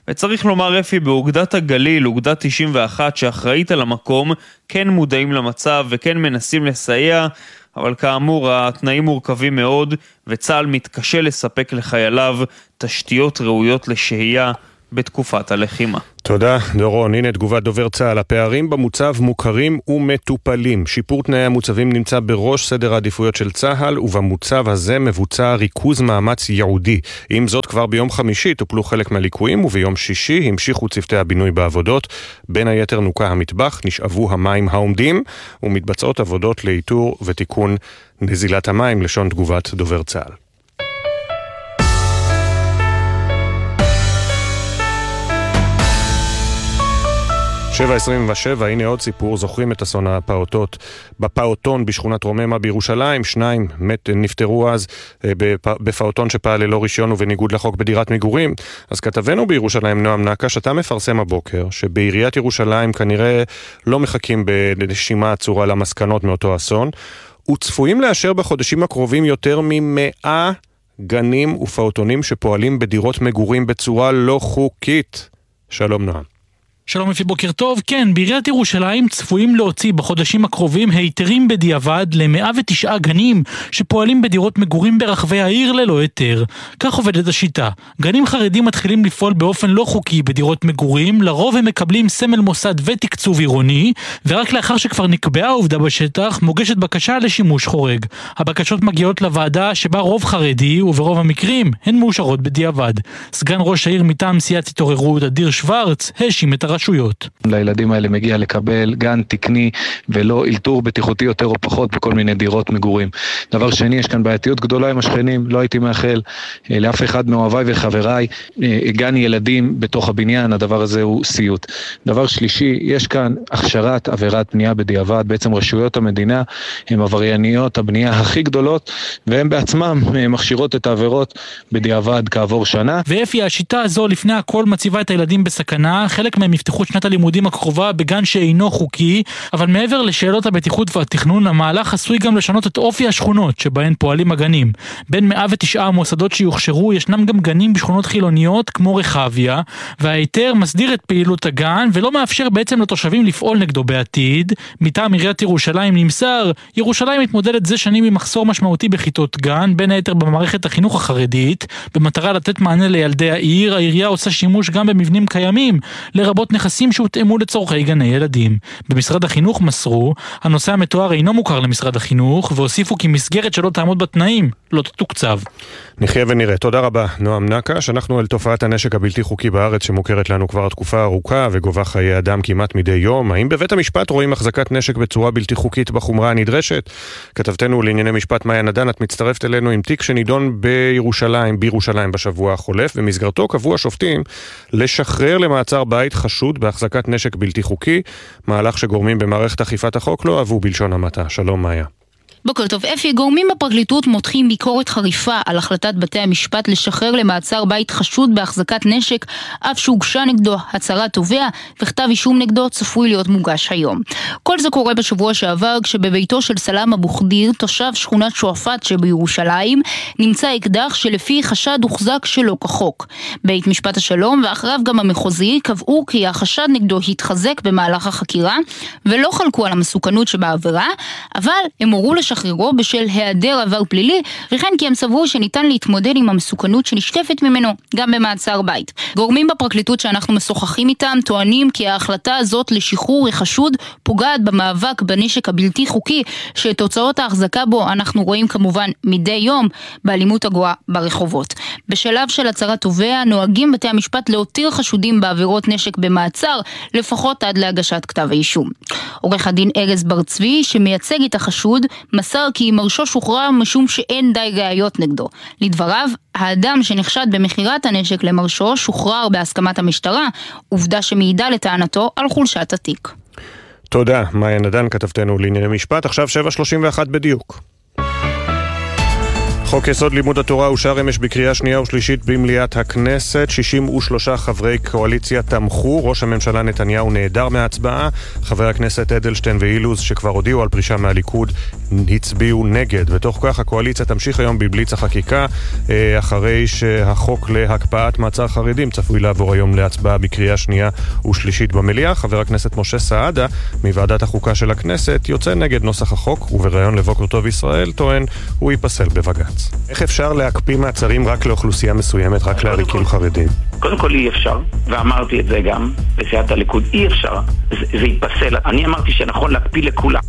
וצריך לומר אפי, באוגדת הגליל, אוגדת 91 שאחראית על המקום, כן מודעים למצב וכן מנסים לסייע, אבל כאמור התנאים מורכבים מאוד, וצה"ל מתקשה לספק לחייליו תשתיות ראויות לשהייה בתקופת הלחימה. תודה, דורון. הנה תגובת דובר צה"ל. הפערים במוצב מוכרים ומטופלים. שיפור תנאי המוצבים נמצא בראש סדר העדיפויות של צה"ל, ובמוצב הזה מבוצע ריכוז מאמץ ייעודי. עם זאת, כבר ביום חמישי טופלו חלק מהליקויים, וביום שישי המשיכו צוותי הבינוי בעבודות. בין היתר נוקה המטבח, נשאבו המים העומדים, ומתבצעות עבודות לאיתור ותיקון נזילת המים, לשון תגובת דובר צה"ל. 7:27, הנה עוד סיפור, זוכרים את אסון הפעוטות בפעוטון בשכונת רוממה בירושלים, 2 נפטרו אז בפעוטון שפעל ללא רישיון ובניגוד לחוק בדירת מגורים. אז כתבנו בירושלים נועם נקש, אתה מפרסם הבוקר שבעיריית ירושלים כנראה לא מחכים בנשימה עצורה למסקנות מאותו אסון, וצפויים לאשר בחודשים הקרובים יותר מ100 גנים ופעוטונים שפועלים בדירות מגורים בצורה לא חוקית. שלום נועם. שלום אפי, בוקר טוב. כן, בעיריית ירושלים צפויים להוציא בחודשים הקרובים היתרים בדיעבד ל109 גנים שפועלים בדירות מגורים ברחבי העיר ללא היתר. כך עובדת השיטה. גנים חרדים מתחילים לפעול באופן לא חוקי בדירות מגורים, לרוב הם מקבלים סמל מוסד ותקצוב עירוני, ורק לאחר שכבר נקבעה העובדה בשטח מוגשת בקשה לשימוש חורג. הבקשות מגיעות לוועדה שבה רוב חרדי, וברוב המקרים הן מאושרות בדיעבד. סגן ראש העיר מטעם סיעת התעוררות אדיר שוורץ האשים את הרשויות. לילדים האלה מגיע לקבל גן תקני ולא אלתור בטיחותי יותר או פחות בכל מיני דירות מגורים. דבר שני, יש כאן בעייתיות גדולה עם השכנים, לא הייתי מאחל לאף אחד מאוהביי וחבריי גן ילדים בתוך הבניין, הדבר הזה הוא סיוט. דבר שלישי, יש כאן הכשרת עבירת בנייה בדיעבד, בעצם רשויות המדינה הן עברייניות הבנייה הכי גדולות, והן בעצמם מכשירות את העבירות בדיעבד כעבור שנה. ואפי, השיטה הזו לפני הכל מציבה את הילדים בסכנה, חלק מהם יפתחו שנת הלימודים הקרובה בגן שאינו חוקי, אבל מעבר לשאלות הבטיחות והתכנון, המהלך עשוי גם לשנות את אופי השכונות שבהן פועלים הגנים. בין 109 המוסדות שיוכשרו, ישנם גם גנים בשכונות חילוניות כמו רחביה, וההיתר מסדיר את פעילות הגן ולא מאפשר בעצם לתושבים לפעול נגדו בעתיד. מטעם עיריית ירושלים נמסר, ירושלים מתמודדת זה שנים עם מחסור משמעותי בכיתות גן, בין היתר במערכת החינוך החרדית. במטרה לתת מענה לילדי העיר, העירייה עושה שימוש גם במבנים קיימים, לרבות נכסים שהותאמו לצורכי גני ילדים. במשרד החינוך מסרו, הנושא המתואר אינו מוכר למשרד החינוך, והוסיפו כי מסגרת שלא תעמוד בתנאים לא תתוקצב. נחיה ונראה. תודה רבה, נועם נקש. אנחנו על תופעת הנשק הבלתי חוקי בארץ שמוכרת לנו כבר תקופה ארוכה וגובה חיי אדם כמעט מדי יום. האם בבית המשפט רואים החזקת נשק בצורה בלתי חוקית בחומרה הנדרשת? כתבתנו לענייני משפט מאיה נדן, את מצטרפת אלינו עם תיק שנידון בירושלים בשבוע החולף, במסגרתו קבעו השופטים לשחרר למעצר בית חשוד בהחזקת נשק בלתי חוקי, מהלך שגורמים במערכת אכיפת החוק לא אהבו בלשון המעטה. שלום מאיה. בוקר טוב אפי, גורמים בפרקליטות מותחים ביקורת חריפה על החלטת בתי המשפט לשחרר למעצר בית חשוד בהחזקת נשק, אף שהוגשה נגדו הצהרת תובע וכתב אישום נגדו צפוי להיות מוגש היום. כל זה קורה בשבוע שעבר כשבביתו של סלאם אבו ח'דיר, תושב שכונת שועפאט שבירושלים, נמצא אקדח שלפי חשד הוחזק שלא כחוק. בית משפט השלום ואחריו גם המחוזי קבעו כי החשד נגדו התחזק במהלך החקירה ולא חלקו על המסוכנות שבעבירה, אבל הם הורו לשחררו בשל היעדר עבר פלילי, וכן כי הם סברו שניתן להתמודד עם המסוכנות שנשקפת ממנו גם במעצר בית. גורמים בפרקליטות שאנחנו משוחחים איתם טוענים כי ההחלטה הזאת לשחרור החשוד פוגעת במאבק בנשק הבלתי חוקי, שתוצאות ההחזקה בו אנחנו רואים כמובן מדי יום באלימות הגואה ברחובות. בשלב של הצהרת תובע נוהגים בתי המשפט להותיר חשודים בעבירות נשק במעצר, לפחות עד להגשת כתב האישום. עורך הדין ארז בר צבי שמייצג את החשוד מסר כי מרשו שוחרר משום שאין די ראיות נגדו. לדבריו, האדם שנחשד במחירת הנשק למרשו שוחרר בהסכמת המשטרה, עובדה שמעידה לטענתו על חולשת התיק. תודה, מאיה נדן, כתבתנו לענייני משפט. עכשיו 7:31 בדיוק. חוק יסוד לימוד התורה אושר אמש בקריאה שנייה ושלישית במליאת הכנסת. 63 חברי קואליציה תמכו. ראש הממשלה נתניהו נעדר מההצבעה. חבר הכנסת אדלשטיין ואילוז שכבר הודיעו על פרישה מהליכוד הצביעו נגד. בתוך כך הקואליציה תמשיך היום בבליץ החקיקה אחרי שהחוק להקפאת מעצר חרדים צפוי לעבור היום להצבעה בקריאה שנייה ושלישית במליאה. חבר הכנסת משה סעדה מוועדת החוקה של הכנסת יוצא נגד נוסח החוק ובראיון לבוקר טוב ישראל טוען הוא ייפסל בבג"ץ. איך אפשר להקפיא מעצרים רק לאוכלוסייה מסוימת, רק לעריקים חרדים? קודם כל אי אפשר, ואמרתי את זה גם בסיעת הליכוד, אי אפשר, זה ייפסל. אני אמרתי שנכון להקפיא לכולם.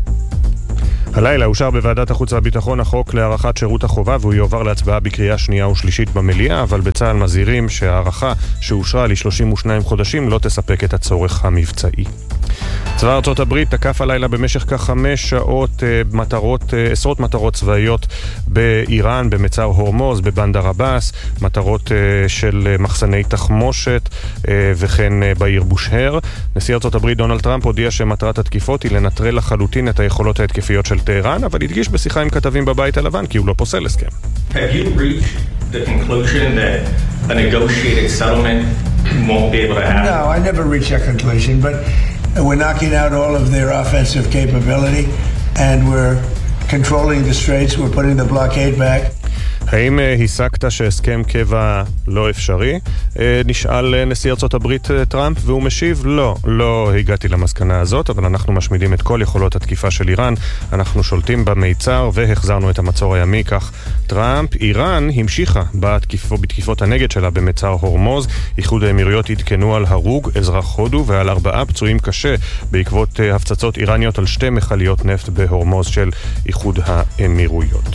הלילה אושר בוועדת החוץ והביטחון החוק להארכת שירות החובה והוא יועבר להצבעה בקריאה שנייה ושלישית במליאה, אבל בצה"ל מזהירים שההארכה שאושרה ל-32 חודשים לא תספק את הצורך המבצעי. צבא ארצות הברית תקף הלילה במשך כ5 שעות עשרות מטרות צבאיות באיראן, במצר הורמוז, בבנדר עבאס, מטרות של מחסני תחמושת וכן בעיר בושהר. נשיא ארצות הברית דונלד טראמפ הודיע שמטרת התקיפות היא לנטרל לחלוטין את היכולות ההתקפיות של טהרן, אבל הדגיש בשיחה עם כתבים בבית הלבן כי הוא לא פוסל הסכם. Have you reached the conclusion that a negotiated settlement won't be able to happen? No, I never reached that conclusion, but we're knocking out all of their offensive capability and we're controlling the straits, we're putting the blockade back. האם הסקת שהסכם קבע לא אפשרי? נשאל נשיא ארצות הברית טראמפ והוא משיב לא הגעתי למסקנה הזאת, אבל אנחנו משמידים את כל יכולות התקיפה של איראן, אנחנו שולטים במיצר והחזרנו את המצור הימי, כך טראמפ. איראן המשיכה בתקיפות הנגד שלה במצר הורמוז. איחוד האמירויות עדכנו על הרוג אזרח הודו ועל 4 פצועים קשה בעקבות הפצצות איראניות על 2 מכליות נפט בהורמוז של איחוד האמירויות.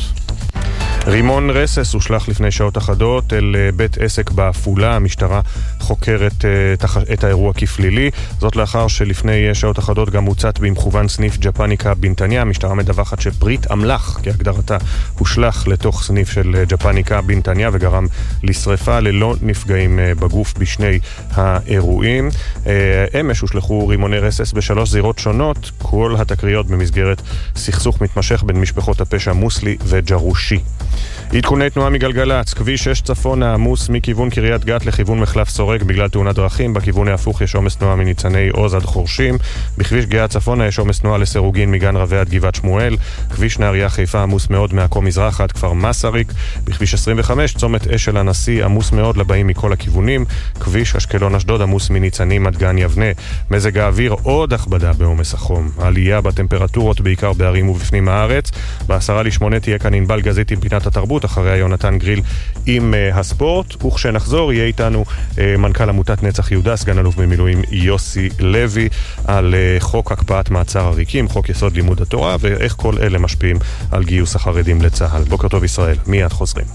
רימון רסס הושלך לפני שעות אחדות אל בית עסק בעפולה. המשטרה חוקרת את האירוע כפלילי, זאת לאחר שלפני שעות אחדות גם הוצת במכוון סניף ג'פניקה בנתניה. המשטרה מדווחת שפריט אמל"ח כהגדרתה הושלך לתוך סניף של ג'פניקה בנתניה וגרם לשריפה ללא נפגעים בגוף בשני האירועים. אמש הושלכו רימוני רסס ב3 זירות שונות, כל התקריות במסגרת סכסוך מתמשך בין משפחות הפשע מוסלי וג'רושי. עדכוני תנועה מגלגלץ, כביש 6 צפון העמוס מכיוון קריית גת לכיוון מחלף סורק בגלל תאונת דרכים. בכיוון ההפוך יש עומס תנועה מניצני עוז עד חורשים. בכביש גאה צפונה יש עומס תנועה לסירוגין מגן רבי עד גבעת שמואל. כביש נהריה חיפה עמוס מאוד מעכו מזרח עד כפר מסריק. בכביש 25 צומת אשל הנשיא עמוס מאוד לבאים מכל הכיוונים. כביש אשקלון אשדוד עמוס מניצנים עד גן יבנה. מזג האוויר עוד הכבדה בעומס החום, עלייה בטמפרטורות בעיקר בערים ובפנים הארץ. ב7:50 תהיה כאן ענבל גזית עם פינת התרבות, אחריה יונתן גריל עם הספורט, וכשנחזור יהיה איתנו מנכ"ל עמותת נצח יהודה, סגן אלוף במילואים יוסי לוי, על חוק הקפאת מעצר עריקים, חוק יסוד לימוד התורה, ואיך כל אלה משפיעים על גיוס החרדים לצה"ל. בוקר טוב ישראל, מיד חוזרים.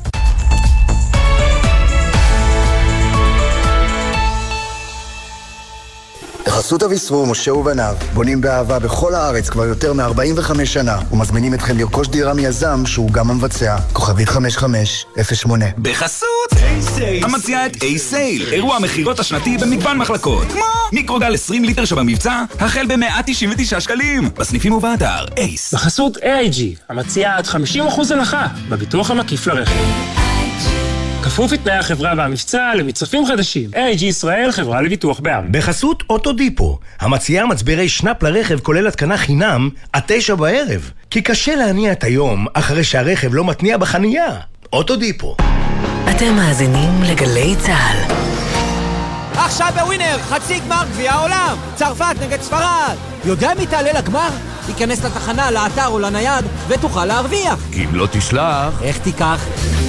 בחסות אביסרו, משה ובניו, בונים באהבה בכל הארץ כבר יותר מ-45 שנה, ומזמינים אתכם לרכוש דירה מיזם שהוא גם המבצע. כוכבית 5508. בחסות המציעה את A-Sale, אירוע המחירות השנתי במגוון מחלקות, כמו מיקרוגל 20 ליטר שבמבצע, החל ב-199 שקלים, בסניפים ובאתר אייס. בחסות AIG, המציעה עד 50% הנחה בביטוח המקיף לרכב. כפוף לתנאי החברה והמבצע למצרפים חדשים. AIG ישראל, חברה לביטוח בע"מ. בחסות אוטודיפו, המציעה מצברי שנאפ לרכב כולל התקנה חינם עד 9 בערב. כי קשה להניע את היום אחרי שהרכב לא מתניע בחנייה. אוטודיפו. אתם מאזינים לגלי צה"ל. עכשיו בווינר, חצי גמר גביע העולם. צרפת נגד ספרד. יודע מי תעלה לגמר? תיכנס לתחנה, לאתר או לנייד ותוכל להרוויח. אם לא תשלח, איך תיקח?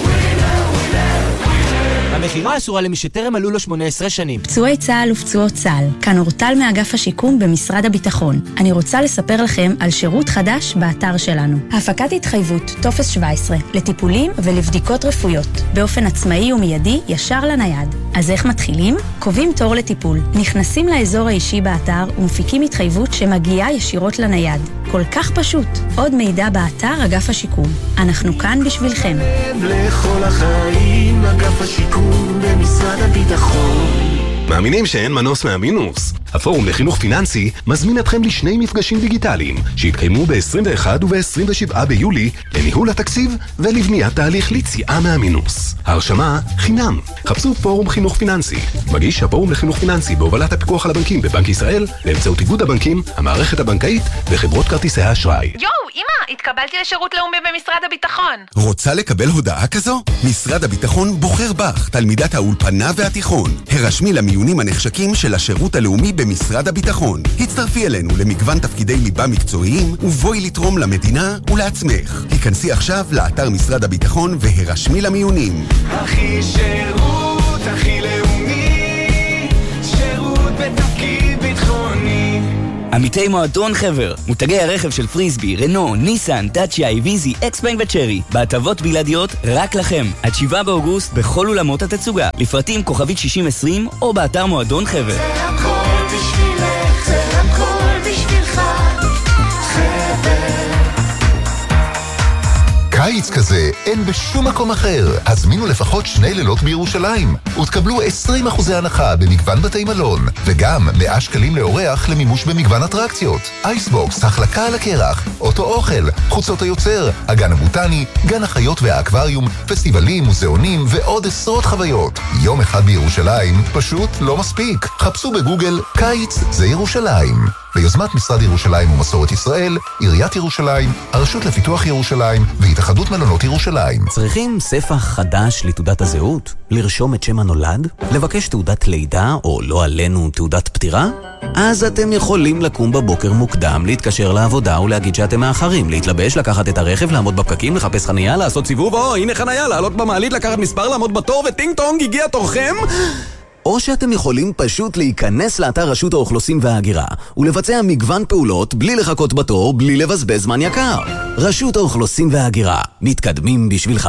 המחירה אסורה למי שטרם מלאו לו 18 שנים. פצועי צה"ל ופצועות צה"ל, כאן אורטל מאגף השיקום במשרד הביטחון. אני רוצה לספר לכם על שירות חדש באתר שלנו. הפקת התחייבות, טופס 17, לטיפולים ולבדיקות רפואיות, באופן עצמאי ומיידי ישר לנייד. אז איך מתחילים? קובעים תור לטיפול, נכנסים לאזור האישי באתר ומפיקים התחייבות שמגיעה ישירות לנייד. כל כך פשוט. עוד מידע באתר אגף השיקום. אנחנו כאן בשבילכם. לכל החיים, אגף השיקום במשרד הביטחון. מאמינים שאין מנוס מהמינוס. הפורום לחינוך פיננסי מזמין אתכם לשני מפגשים דיגיטליים שהתקיימו ב-21 וב-27 ביולי לניהול התקציב ולבניית תהליך ליציאה מהמינוס. ההרשמה חינם. חפשו פורום חינוך פיננסי. מגיש הפורום לחינוך פיננסי בהובלת הפיקוח על הבנקים בבנק ישראל באמצעות איגוד הבנקים, המערכת הבנקאית וחברות כרטיסי האשראי. יואו, אמא, התקבלתי לשירות לאומי במשרד הביטחון. רוצה לקבל הודעה כזו? משרד הביטחון בוחר בך, תלמידת האולפנה והתיכון. הרשמי למיונים הנחשקים של השירות הלאומי במשרד הביטחון. הצטרפי אלינו למגוון תפקידי ליבה מקצועיים ובואי לתרום למדינה ולעצמך. היכנסי עכשיו לאתר משרד הביטחון והרשמי למיונים. הכי שירות, הכי לאומי, שירות בתפקיד ביטחוני. עמיתי מועדון חבר, מותגי הרכב של פריסבי, רנו, ניסן, דאצ'יה, איביזי, אקספנג וצ'רי, בהטבות בלעדיות רק לכם. עד 7 באוגוסט בכל אולמות התצוגה. לפרטים כוכבית 6020 או באתר מועדון חבר. זה הכל בשבילך, זה הכל בשבילך, חבר. קיץ כזה אין בשום מקום אחר. הזמינו לפחות 2 לילות בירושלים ותקבלו 20% הנחה במגוון בתי מלון וגם 100 שקלים לאורח למימוש במגוון אטרקציות. אייסבוקס, החלקה על הקרח, אוטו אוכל, חוצות היוצר, הגן הבוטני, גן החיות והאקווריום, פסטיבלים, מוזיאונים ועוד עשרות חוויות. יום אחד בירושלים פשוט לא מספיק. חפשו בגוגל קיץ זה ירושלים. ביוזמת משרד ירושלים ומסורת ישראל, עיריית ירושלים, הרשות לפיתוח ירושלים והתאחדות מלונות ירושלים. צריכים ספח חדש לתעודת הזהות? לרשום את שם הנולד? לבקש תעודת לידה או לא עלינו תעודת פטירה? אז אתם יכולים לקום בבוקר מוקדם, להתקשר לעבודה ולהגיד שאתם מאחרים, להתלבש, לקחת את הרכב, לעמוד בפקקים, לחפש חנייה, לעשות סיבוב, הנה חנייה, לעלות במעלית, לקחת מספר, לעמוד בתור וטינג טונג, הגיע תורכם? או שאתם יכולים פשוט להיכנס לאתר רשות האוכלוסין וההגירה ולבצע מגוון פעולות בלי לחכות בתור, בלי לבזבז זמן יקר. רשות האוכלוסין וההגירה, מתקדמים בשבילך.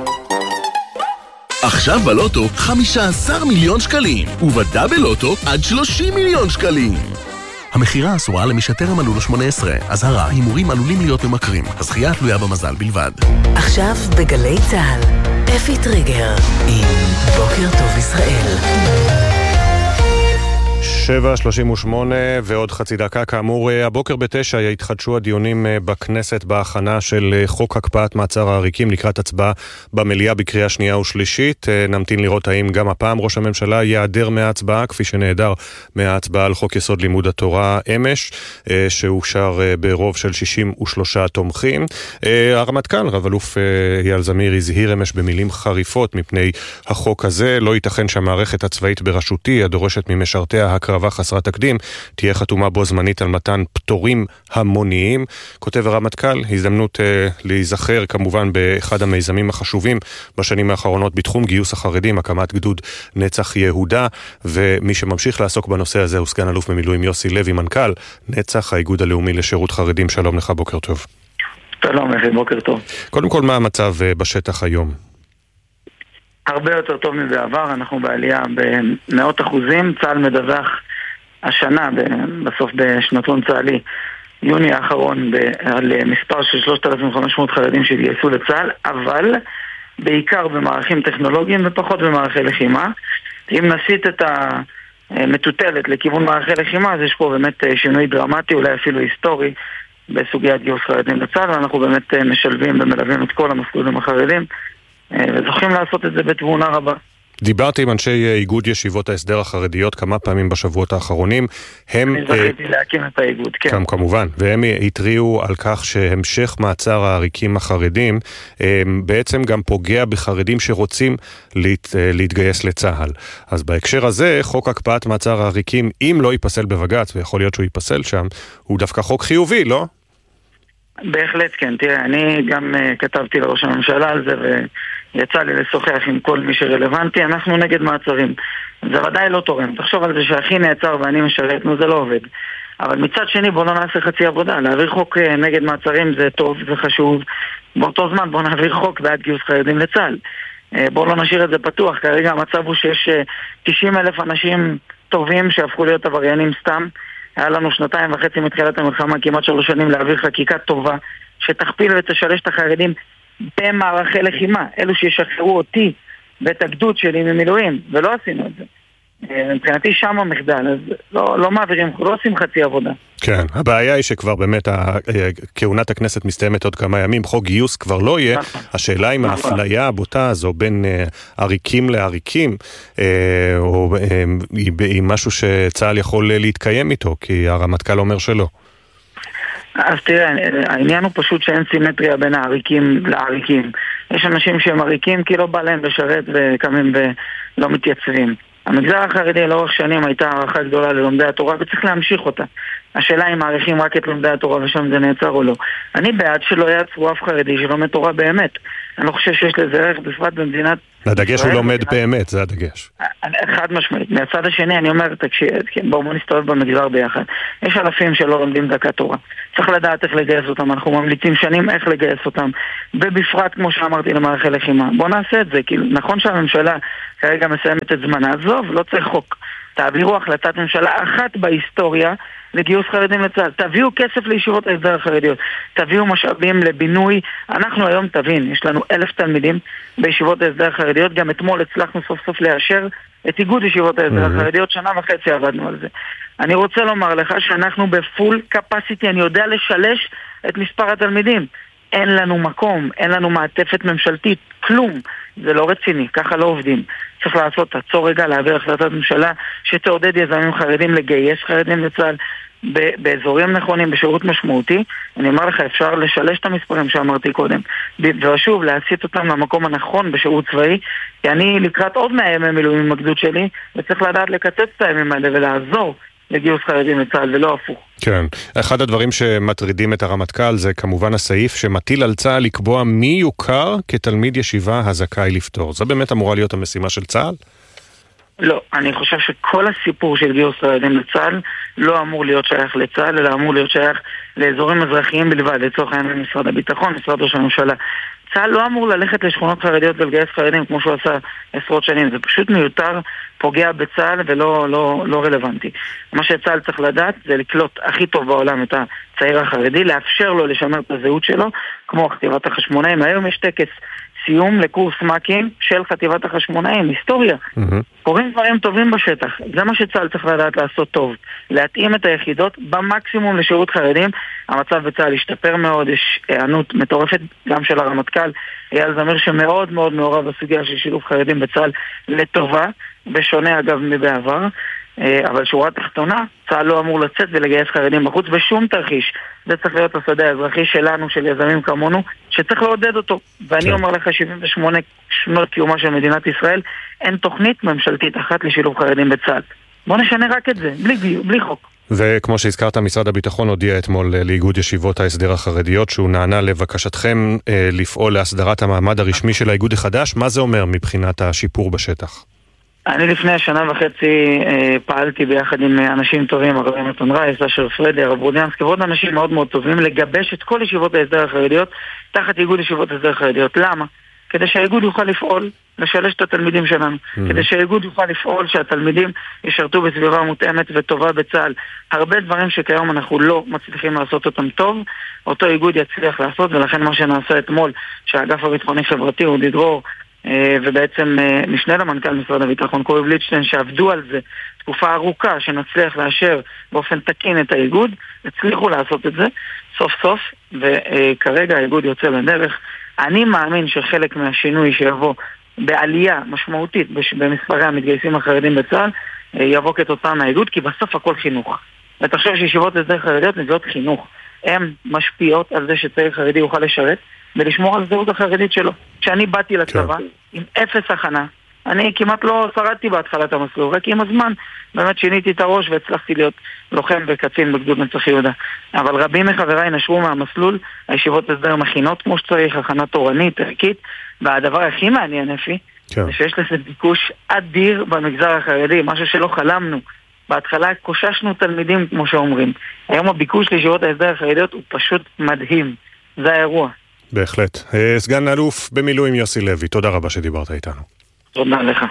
עכשיו בלוטו 15 מיליון שקלים, ובדאבל לוטו עד 30 מיליון שקלים. המחירה אסורה למי שטרם מלאו לו 18. אזהרה, הימורים עלולים להיות ממכרים. הזכייה תלויה במזל בלבד. עכשיו בגלי צהל, אפי טריגר עם בוקר טוב ישראל. 7:38 ועוד חצי דקה. כאמור, הבוקר ב9 יתחדשו הדיונים בכנסת בהכנה של חוק הקפאת מעצר העריקים לקראת הצבעה במליאה בקריאה שנייה ושלישית. נמתין לראות האם גם הפעם ראש הממשלה יעדר מההצבעה, כפי שנעדר מההצבעה על חוק יסוד לימוד התורה אמש, שאושר ברוב של 63 תומכים. הרמטכ"ל, רב אלוף אייל זמיר, הזהיר אמש במילים חריפות מפני החוק הזה. לא ייתכן שהמערכת הצבאית בראשותי, הדורשת ממשרתיה הקרבה חסרת תקדים, תהיה חתומה בו זמנית על מתן פטורים המוניים. כותב הרמטכ"ל, הזדמנות להיזכר כמובן באחד המיזמים החשובים בשנים האחרונות בתחום גיוס החרדים, הקמת גדוד נצח יהודה, ומי שממשיך לעסוק בנושא הזה הוא סגן אלוף במילואים יוסי לוי, מנכ"ל נצח, האיגוד הלאומי לשירות חרדים. שלום לך, בוקר טוב. שלום לכם, בוקר טוב. קודם כל, מה המצב בשטח היום? הרבה יותר טוב מבעבר, אנחנו בעלייה במאות אחוזים. צה"ל מדווח השנה, בסוף בשנתון צה"לי, יוני האחרון, על מספר של 3,500 חרדים שהתגייסו לצה"ל, אבל בעיקר במערכים טכנולוגיים ופחות במערכי לחימה. אם נסיט את המטוטלת לכיוון מערכי לחימה, אז יש פה באמת שינוי דרמטי, אולי אפילו היסטורי, בסוגיית גיוס חרדים לצה"ל, ואנחנו באמת משלבים ומלווים את כל המסלולים החרדים, וזוכים לעשות את זה בתבונה רבה. דיברתי עם אנשי איגוד ישיבות ההסדר החרדיות כמה פעמים בשבועות האחרונים. אני זכיתי להקים את האיגוד, כן. כמובן, והם התריעו על כך שהמשך מעצר העריקים החרדים בעצם גם פוגע בחרדים שרוצים להתגייס לצה"ל. אז בהקשר הזה, חוק הקפאת מעצר העריקים, אם לא ייפסל בבג"ץ, ויכול להיות שהוא ייפסל שם, הוא דווקא חוק חיובי, לא? בהחלט כן. תראה, אני גם כתבתי לראש הממשלה על זה, ויצא לי לשוחח עם כל מי שרלוונטי. אנחנו נגד מעצרים. זה ודאי לא תורם. תחשוב על זה שהכי נעצר ואני משרת, זה לא עובד. אבל מצד שני, בוא לא נעשה חצי עבודה. להעביר חוק נגד מעצרים זה טוב, זה חשוב. באותו זמן בוא נעביר חוק בעד גיוס חרדים לצה"ל. בוא לא נשאיר את זה פתוח. כרגע המצב הוא שיש 90,000 אנשים טובים שהפכו להיות עבריינים סתם. היה לנו 2.5 מתחילת המלחמה, כמעט 3 שנים, להעביר חקיקה טובה שתכפיל ותשלש את החרדים במערכי לחימה, אלו שישחררו אותי ואת הגדוד שלי ממילואים, ולא עשינו את זה. מבחינתי שם המחדל, אז לא מעבירים, לא עושים חצי עבודה. כן, הבעיה היא שכבר באמת כהונת הכנסת מסתיימת עוד כמה ימים, חוק גיוס כבר לא יהיה, השאלה אם האפליה הבוטה הזו בין עריקים לעריקים, היא משהו שצה"ל יכול להתקיים איתו, כי הרמטכ"ל אומר שלא. אז תראה, העניין הוא פשוט שאין סימטריה בין העריקים לעריקים. יש אנשים שהם עריקים כי לא בא להם לשרת וקמים ולא מתייצבים. המגזר החרדי לאורך שנים הייתה הערכה גדולה ללומדי התורה וצריך להמשיך אותה. השאלה אם מעריכים רק את לומדי התורה ושם זה נעצר או לא. אני בעד שלא יעצרו אף חרדי שלומד תורה באמת. אני לא חושב שיש לזה ערך בפרט במדינת... הדגש הוא לומד באמת, זה הדגש. חד משמעית. מהצד השני אני אומר, תקשיב, בואו נסתובב במגזר ביחד. יש אלפים שלא לומדים דקת תורה. צריך לדעת איך לגייס אותם. אנחנו ממליצים שנים איך לגייס אותם. ובפרט, כמו שאמרתי, למערכי לחימה. בואו נעשה את זה. כאילו, נכון שהממשלה כרגע מסיימת את זמנה. עזוב, לא צריך חוק. תעבירו החלטת ממשלה אחת בהיסטוריה לגיוס חרדים לצה"ל. תביאו כסף לישיבות ההסדר החרדיות. תביאו משאבים לבינוי. אנחנו היום תבין, יש לנו 1,000 תלמידים בישיבות ההסדר החרדיות. גם אתמול הצלחנו סוף סוף לאשר את איגוד ישיבות ההסדר החרדיות. 1.5 שנה עבדנו על זה. אני רוצה לומר לך שאנחנו בפול קפסיטי. אני יודע לשלש את מספר התלמידים. אין לנו מקום, אין לנו מעטפת ממשלתית, כלום. זה לא רציני, ככה לא עובדים. צריך לעשות, תעצור רגע, להעביר החלטת ממשלה שתעודד יזמים חרדים לגייס חרדים לצה"ל באזורים נכונים, בשירות משמעותי. אני אומר לך, אפשר לשלש את המספרים שאמרתי קודם. ושוב, להסיט אותם למקום הנכון בשירות צבאי, כי אני לקראת עוד 100 ימי מילואים עם הגדוד שלי, וצריך לדעת לקצץ את הימים האלה ולעזור לגיוס חרדים לצה"ל, ולא הפוך. כן. אחד הדברים שמטרידים את הרמטכ"ל זה כמובן הסעיף שמטיל על צה"ל לקבוע מי יוכר כתלמיד ישיבה הזכאי לפטור. זה באמת אמורה להיות המשימה של צה"ל? לא, אני חושב שכל הסיפור של גיוס חרדים לצה"ל לא אמור להיות שייך לצה"ל, אלא אמור להיות שייך לאזורים אזרחיים בלבד, לצורך העניין משרד הביטחון, משרד ראש הממשלה. צה"ל לא אמור ללכת לשכונות חרדיות ולגייס חרדים כמו שהוא עשה עשרות שנים. זה פשוט מיותר, פוגע בצה"ל ולא רלוונטי. מה שצה"ל צריך לדעת זה לקלוט הכי טוב בעולם את הצעיר החרדי, לאפשר לו לשמר את הזהות שלו, כמו חטיבת החשמונאים. היום יש טקס סיום לקורס מ"כים של חטיבת החשמונאים, היסטוריה. קוראים דברים טובים בשטח. זה מה שצה"ל צריך לדעת לעשות טוב. להתאים את היחידות במקסימום לשירות חרדים. המצב בצה"ל השתפר מאוד, יש הענות מטורפת גם של הרמטכ"ל, אייל זמיר שמאוד מאוד מעורב בסוגיה של שילוב חרדים בצה"ל לטובה, בשונה אגב מבעבר. אבל שורה תחתונה, צה"ל לא אמור לצאת ולגייס חרדים בחוץ בשום תרחיש. זה צריך להיות השדה האזרחי שלנו, של יזמים כמונו, שצריך לעודד אותו. ואני אומר לך, 78 שנות קיומה של מדינת ישראל, אין תוכנית ממשלתית אחת לשילוב חרדים בצה"ל. בוא נשנה רק את זה, בלי חוק. וכמו שהזכרת, משרד הביטחון הודיע אתמול לאיגוד ישיבות ההסדר החרדיות שהוא נענה לבקשתכם לפעול להסדרת המעמד הרשמי של האיגוד החדש. מה זה אומר מבחינת השיפור בשטח? אני לפני 1.5 שנה פעלתי ביחד עם אנשים טובים, הרב נתן רייס, אשר פרדי, הרב רודיאנסקי, ועוד אנשים מאוד מאוד טובים, לגבש את כל ישיבות ההסדר החרדיות תחת איגוד ישיבות ההסדר החרדיות. למה? כדי שהאיגוד יוכל לפעול, לשלש את התלמידים שלנו. כדי שהאיגוד יוכל לפעול, שהתלמידים ישרתו בסביבה מותאמת וטובה בצה"ל. הרבה דברים שכיום אנחנו לא מצליחים לעשות אותם טוב, אותו איגוד יצליח לעשות, ולכן מה שנעשה אתמול, שהאגף הביטחוני חברתי, אודי דרור, ובעצם משנה למנכ"ל משרד הביטחון קובי בליטשטיין שעבדו על זה תקופה ארוכה שנצליח לאשר באופן תקין את האיגוד, הצליחו לעשות את זה סוף סוף, וכרגע האיגוד יוצא לדרך. אני מאמין שחלק מהשינוי שיבוא בעלייה משמעותית במספרי המתגייסים החרדים בצה"ל יבוא כתוצאה מהאיגוד, כי בסוף הכל חינוך. ותחשוב שישיבות הסדר חרדיות מביאות חינוך, הן משפיעות על זה שצעיר חרדי יוכל לשרת ולשמור על זהות החרדית שלו. כשאני באתי לצבא עם 0 הכנה, אני כמעט לא שרדתי בהתחלת המסלול, רק עם הזמן באמת שיניתי את הראש והצלחתי להיות לוחם וקצין בגדוד נצח יהודה. אבל רבים מחבריי נשרו מהמסלול, הישיבות הסדר מכינות כמו שצריך, הכנה תורנית, ערכית, והדבר הכי מעניין אפי, זה שיש לזה ביקוש אדיר במגזר החרדי, משהו שלא חלמנו. בהתחלה קוששנו תלמידים כמו שאומרים. היום הביקוש לישיבות ההסדר החרדיות הוא פשוט מדהים. זה האירוע. בהחלט. סגן אלוף במילואים יוסי לוי, תודה רבה שדיברת איתנו. תודה לך.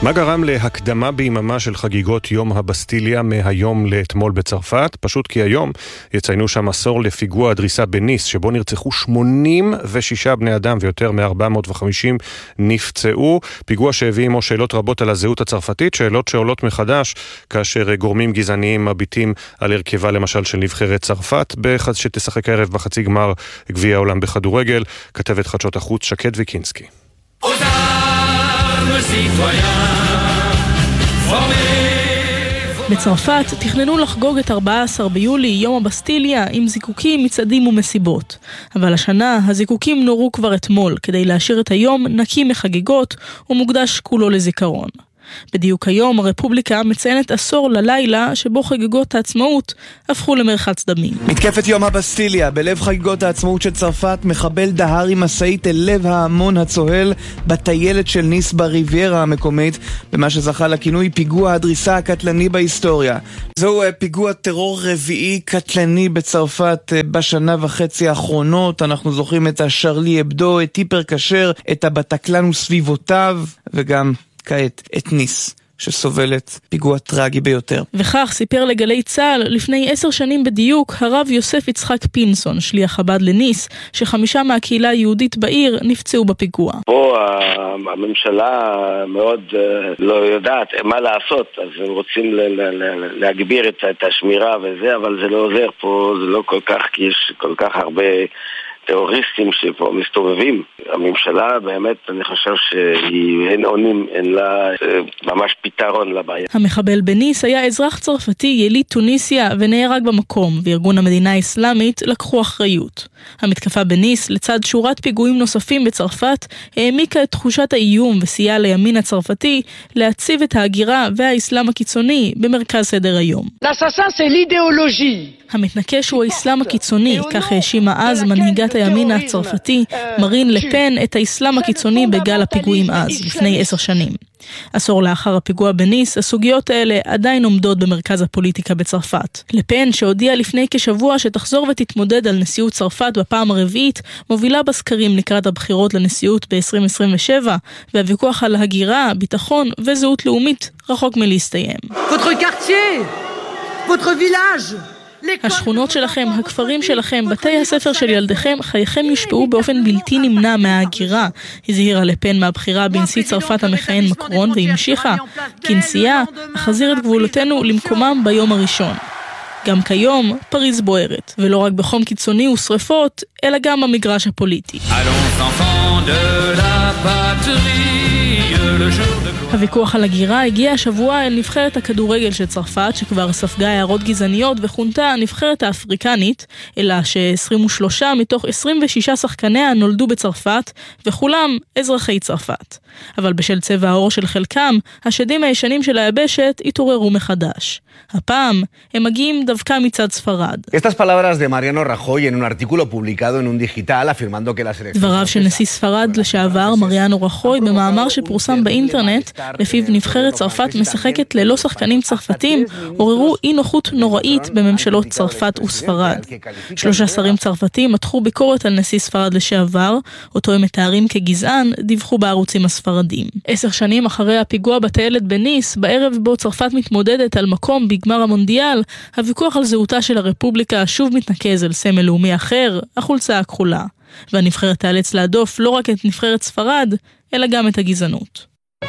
מה גרם להקדמה ביממה של חגיגות יום הבסטיליה מהיום לאתמול בצרפת? פשוט כי היום יציינו שם עשור לפיגוע הדריסה בניס, שבו נרצחו 86 בני אדם ויותר מ-450 נפצעו. פיגוע שהביא עמו שאלות רבות על הזהות הצרפתית, שאלות שעולות מחדש כאשר גורמים גזעניים מביטים על הרכבה למשל של נבחרת צרפת, שתשחק הערב בחצי גמר גביע העולם בכדורגל. כתבת חדשות החוץ שקד ויקינסקי. בצרפת תכננו לחגוג את 14 ביולי, יום הבסטיליה, עם זיקוקים, מצעדים ומסיבות. אבל השנה הזיקוקים נורו כבר אתמול, כדי להשאיר את היום נקי מחגיגות ומוקדש כולו לזיכרון. בדיוק היום הרפובליקה מציינת עשור ללילה שבו חגיגות העצמאות הפכו למרחץ דמים. מתקפת יום הבסטיליה, בלב חגיגות העצמאות של צרפת, מחבל דהר עם מסעית אל לב ההמון הצוהל בטיילת של ניס בריביירה המקומית, במה שזכה לכינוי פיגוע הדריסה הקטלני בהיסטוריה. זהו פיגוע טרור רביעי קטלני בצרפת בשנה וחצי האחרונות. אנחנו זוכרים את השרלי אבדו, את היפר כשר, את הבטקלן וסביבותיו, וגם כעת את ניס, שסובלת פיגוע טרגי ביותר. וכך סיפר לגלי צה"ל לפני 10 שנים בדיוק הרב יוסף יצחק פינסון, שליח חב"ד לניס, ש5 מהקהילה היהודית בעיר נפצעו בפיגוע. פה הממשלה מאוד לא יודעת מה לעשות, אז הם רוצים להגביר את השמירה וזה, אבל זה לא עוזר פה, זה לא כל כך, כי יש כל כך הרבה טרוריסטים שפה מסתובבים. הממשלה באמת, אני חושב שאין עונים, אין לה ממש פתרון לבעיה. המחבל בניס היה אזרח צרפתי יליד טוניסיה ונהרג במקום, וארגון המדינה האסלאמית לקחו אחריות. המתקפה בניס, לצד שורת פיגועים נוספים בצרפת, העמיקה את תחושת האיום וסייעה לימין הצרפתי להציב את ההגירה והאסלאם הקיצוני במרכז סדר היום. המתנקש הוא האסלאם הקיצוני, כך האשימה אז מנהיגת הימין הצרפתי מרין לפן את האסלאם הקיצוני בגל הפיגועים אז, לפני 10 שנים. עשור לאחר הפיגוע בניס, הסוגיות האלה עדיין עומדות במרכז הפוליטיקה בצרפת. לפן, שהודיעה לפני כשבוע שתחזור ותתמודד על נשיאות צרפת בפעם הרביעית, מובילה בסקרים לקראת הבחירות לנשיאות ב-2027, והוויכוח על הגירה, ביטחון וזהות לאומית רחוק מלהסתיים. Votre quartier, votre village. השכונות שלכם, הכפרים שלכם, בתי הספר של ילדיכם, חייכם יושפעו באופן בלתי נמנע מההגירה, הזהירה לפן מהבחירה בנשיא צרפת המכהן מקרון, והמשיכה, כנסייה, החזיר את גבולותינו למקומם ביום הראשון. גם כיום, פריז בוערת, ולא רק בחום קיצוני ושריפות, אלא גם במגרש הפוליטי. הוויכוח על הגירה הגיע השבוע אל נבחרת הכדורגל של צרפת, שכבר ספגה הערות גזעניות וכונתה הנבחרת האפריקנית, אלא ש23 מתוך 26 שחקניה נולדו בצרפת, וכולם אזרחי צרפת. אבל בשל צבע העור של חלקם, השדים הישנים של היבשת התעוררו מחדש. הפעם הם מגיעים דווקא מצד ספרד. Estas palabras de Mariano Rajoy en un artículo publicado en un digital afirmando que la selección. דבריו של נשיא ספרד לשעבר מריאנו רחוי במאמר שפורסם באינטרנט, לפיו נבחרת צרפת משחקת ללא שחקנים צרפתים, עוררו אי נוחות נוראית בממשלות צרפת וספרד. 3 שרים צרפתים מתחו ביקורת על נשיא ספרד לשעבר, אותו הם מתארים כגזען, דיווחו בערוצים הספרדים. 10 שנים אחרי הפיגוע בטיילת בניס, בערב בו צרפת מתמודדת על מקום בגמר המונדיאל, הוויכוח על זהותה של הרפובליקה שוב מתנקז אל סמל לאומי אחר, החולצה הכחולה. והנבחרת תאלץ להדוף לא רק את נבחרת ספרד, אלא גם את הגזענות.